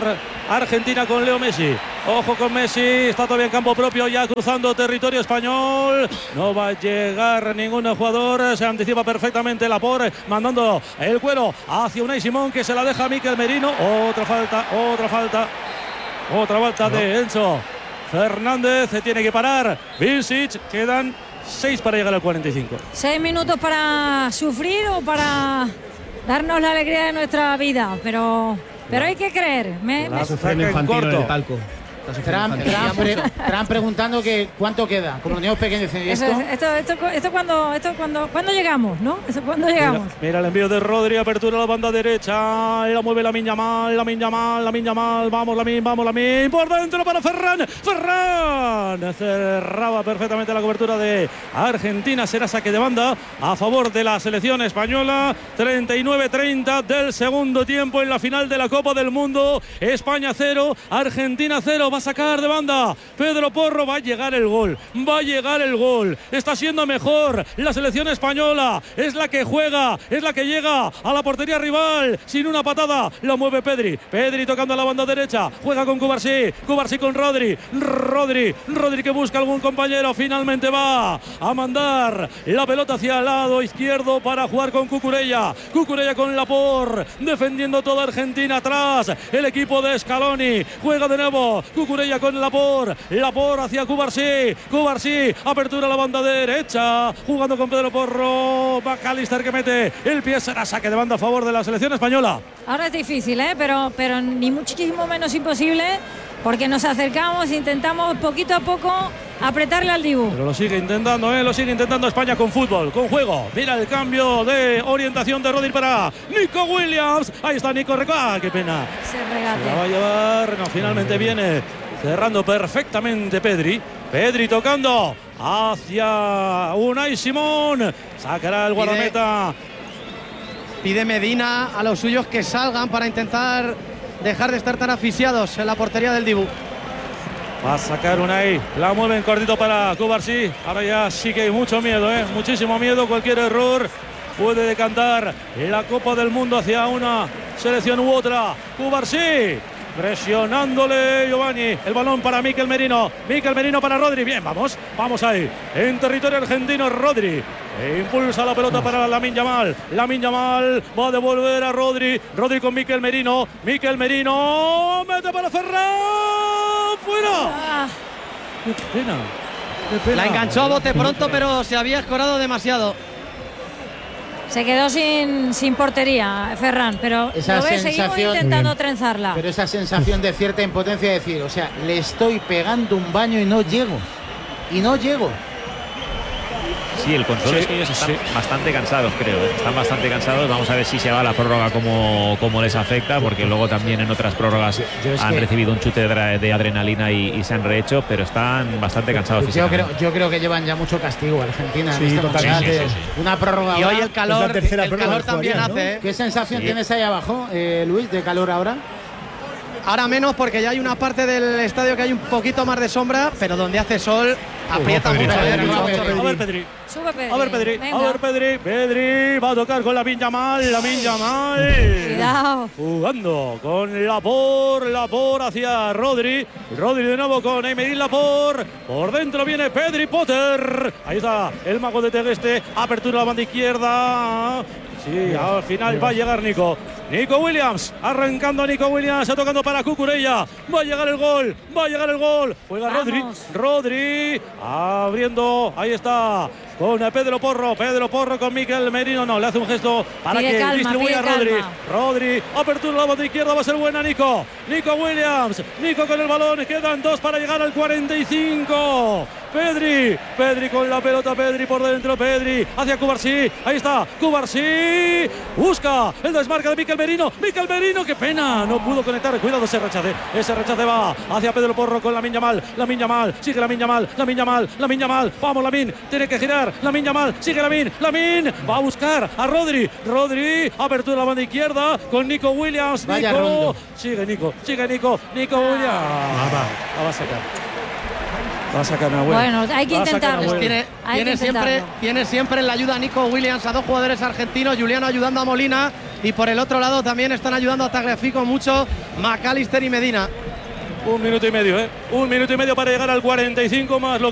Argentina con Leo Messi. Ojo con Messi, está todavía en campo propio, ya cruzando territorio español. No va a llegar ningún jugador, se anticipa perfectamente Laporte, mandando el cuero hacia Unai Simón, que se la deja a Mikel Merino. Otra falta, otra falta, otra falta no. de Enzo Fernández, se tiene que parar Vincic, quedan seis para llegar al cuarenta y cinco. Seis minutos para sufrir o para darnos la alegría de nuestra vida, pero, pero hay que creer. Me, me... Sufren infantil en el palco. Trump, Trump, pre, Trump preguntando que cuánto queda, como los niños pequeños dicen, ¿esto? Esto, esto, esto, esto cuando, esto cuando, cuando llegamos, ¿no? Eso cuando llegamos. Mira, mira el envío de Rodri, apertura a la banda derecha, la mueve Lamine Yamal, Lamine Yamal, Lamine Yamal, vamos Lamine, vamos Lamine, por dentro para Ferran, Ferran, cerraba perfectamente la cobertura de Argentina, será saque de banda a favor de la selección española, treinta y nueve treinta del segundo tiempo en la final de la Copa del Mundo, España cero, Argentina cero, a sacar de banda Pedro Porro, va a llegar el gol, va a llegar el gol, está siendo mejor la selección española, es la que juega, es la que llega a la portería rival, sin una patada, la mueve Pedri, Pedri tocando a la banda derecha, juega con Cubarsí, Cubarsí con Rodri, Rodri, Rodri que busca algún compañero, finalmente va a mandar la pelota hacia el lado izquierdo para jugar con Cucurella, Cucurella con Laporte, defendiendo toda Argentina atrás, el equipo de Scaloni, juega de nuevo, Cucurella con Laporte, Laporte hacia Cubarsí, Cubarsí, apertura a la banda derecha, jugando con Pedro Porro, McAllister que mete el pie, será saque de banda a favor de la selección española. Ahora es difícil, ¿eh? pero, pero ni muchísimo menos imposible, porque nos acercamos, intentamos poquito a poco apretarle al Dibu. Pero lo sigue intentando, ¿eh? lo sigue intentando España con fútbol, con juego. Mira el cambio de orientación de Rodri para Nico Williams. Ahí está Nico, ah, qué pena. Se regate. Se la va a llevar, no, finalmente viene cerrando perfectamente Pedri. Pedri tocando hacia Unai Simón. Sacará el guardameta. Pide, pide Medina a los suyos que salgan para intentar dejar de estar tan asfixiados en la portería del Dibu. Va a sacar Unai, la mueven cortito para Cubarsí. Ahora ya sí que hay mucho miedo, ¿eh? muchísimo miedo. Cualquier error puede decantar la Copa del Mundo hacia una selección u otra. Cubarsí presionándole Giovanni, el balón para Mikel Merino, Mikel Merino para Rodri, bien, vamos, vamos ahí, en territorio argentino Rodri, e impulsa la pelota para Lamine Yamal, Lamine Yamal va a devolver a Rodri, Rodri con Mikel Merino, Mikel Merino, mete para Ferran, fuera, ah. qué pena, qué pena. La enganchó a bote pronto, pero se había escorado demasiado. Se quedó sin, sin portería Ferran, pero esa lo ves, seguimos intentando trenzarla. Pero esa sensación de cierta impotencia de decir, o sea, le estoy pegando un baño y no llego. Y no llego. Sí, el consuelo sí, es que ellos están sí. bastante cansados, creo. ¿eh? Están bastante cansados. Vamos a ver si se va la prórroga como, como les afecta, porque luego también en otras prórrogas han que... recibido un chute de, de adrenalina y, y se han rehecho, pero están bastante cansados yo físicamente. Creo, yo creo que llevan ya mucho castigo Argentina. Sí, en total, sí, sí, sí, sí, sí. Una prórroga. Y hoy el calor, es la el calor también ¿no? hace. ¿eh? ¿Qué sensación sí. tienes ahí abajo, eh, Luis, de calor ahora? Ahora menos, porque ya hay una parte del estadio que hay un poquito más de sombra, pero donde hace sol aprieta mucho. A ver, Pedri. Sube Pedri. A ver, Pedri. Venga. A ver, Pedri. Pedri va a tocar con Lamine Yamal. Lamine Yamal. Cuidado. Jugando con Laporte. Laporte hacia Rodri. Rodri de nuevo con Aymeric Laporte. Por dentro viene Pedri Potter. Ahí está el mago de Tegueste. Apertura a la banda izquierda. Sí, al final va a llegar Nico. Nico Williams, arrancando Nico Williams, tocando para Cucurella. Va a llegar el gol, va a llegar el gol. Juega Rodri, Rodri, abriendo, ahí está, con Pedro Porro. Pedro Porro con Mikel Merino, no, le hace un gesto para pide que calma, distribuya a Rodri. Calma. Rodri, apertura la banda izquierda, va a ser buena Nico. Nico Williams, Nico con el balón, quedan dos para llegar al cuarenta y cinco. Pedri, Pedri con la pelota, Pedri por dentro, Pedri hacia Cubarsí, ahí está, Cubarsí, busca el desmarque de Mikel Merino, Mikel Merino, qué pena, no pudo conectar, cuidado ese rechace, ese rechace va hacia Pedro Porro con Lamine Yamal, Lamine Yamal, sigue Lamine Yamal, Lamine Yamal, Lamine Yamal, vamos Lamine, tiene que girar, Lamine Yamal, sigue Lamine, Lamine, va a buscar a Rodri, Rodri, apertura a la banda izquierda con Nico Williams, Vaya Nico, rondo. sigue Nico, sigue Nico, Nico Williams, Ah, va, la va a sacar. Va a sacar a Nahuel. Bueno, hay que Va a sacar a intentarlo. Nahuel. Tiene, Hay tiene que siempre, intentarlo. tiene siempre en la ayuda a Nico Williams, a dos jugadores argentinos, Juliano ayudando a Molina y por el otro lado también están ayudando a Tagliafico mucho McAllister y Medina. Un minuto y medio, ¿eh? Un minuto y medio para llegar al cuarenta y cinco más lo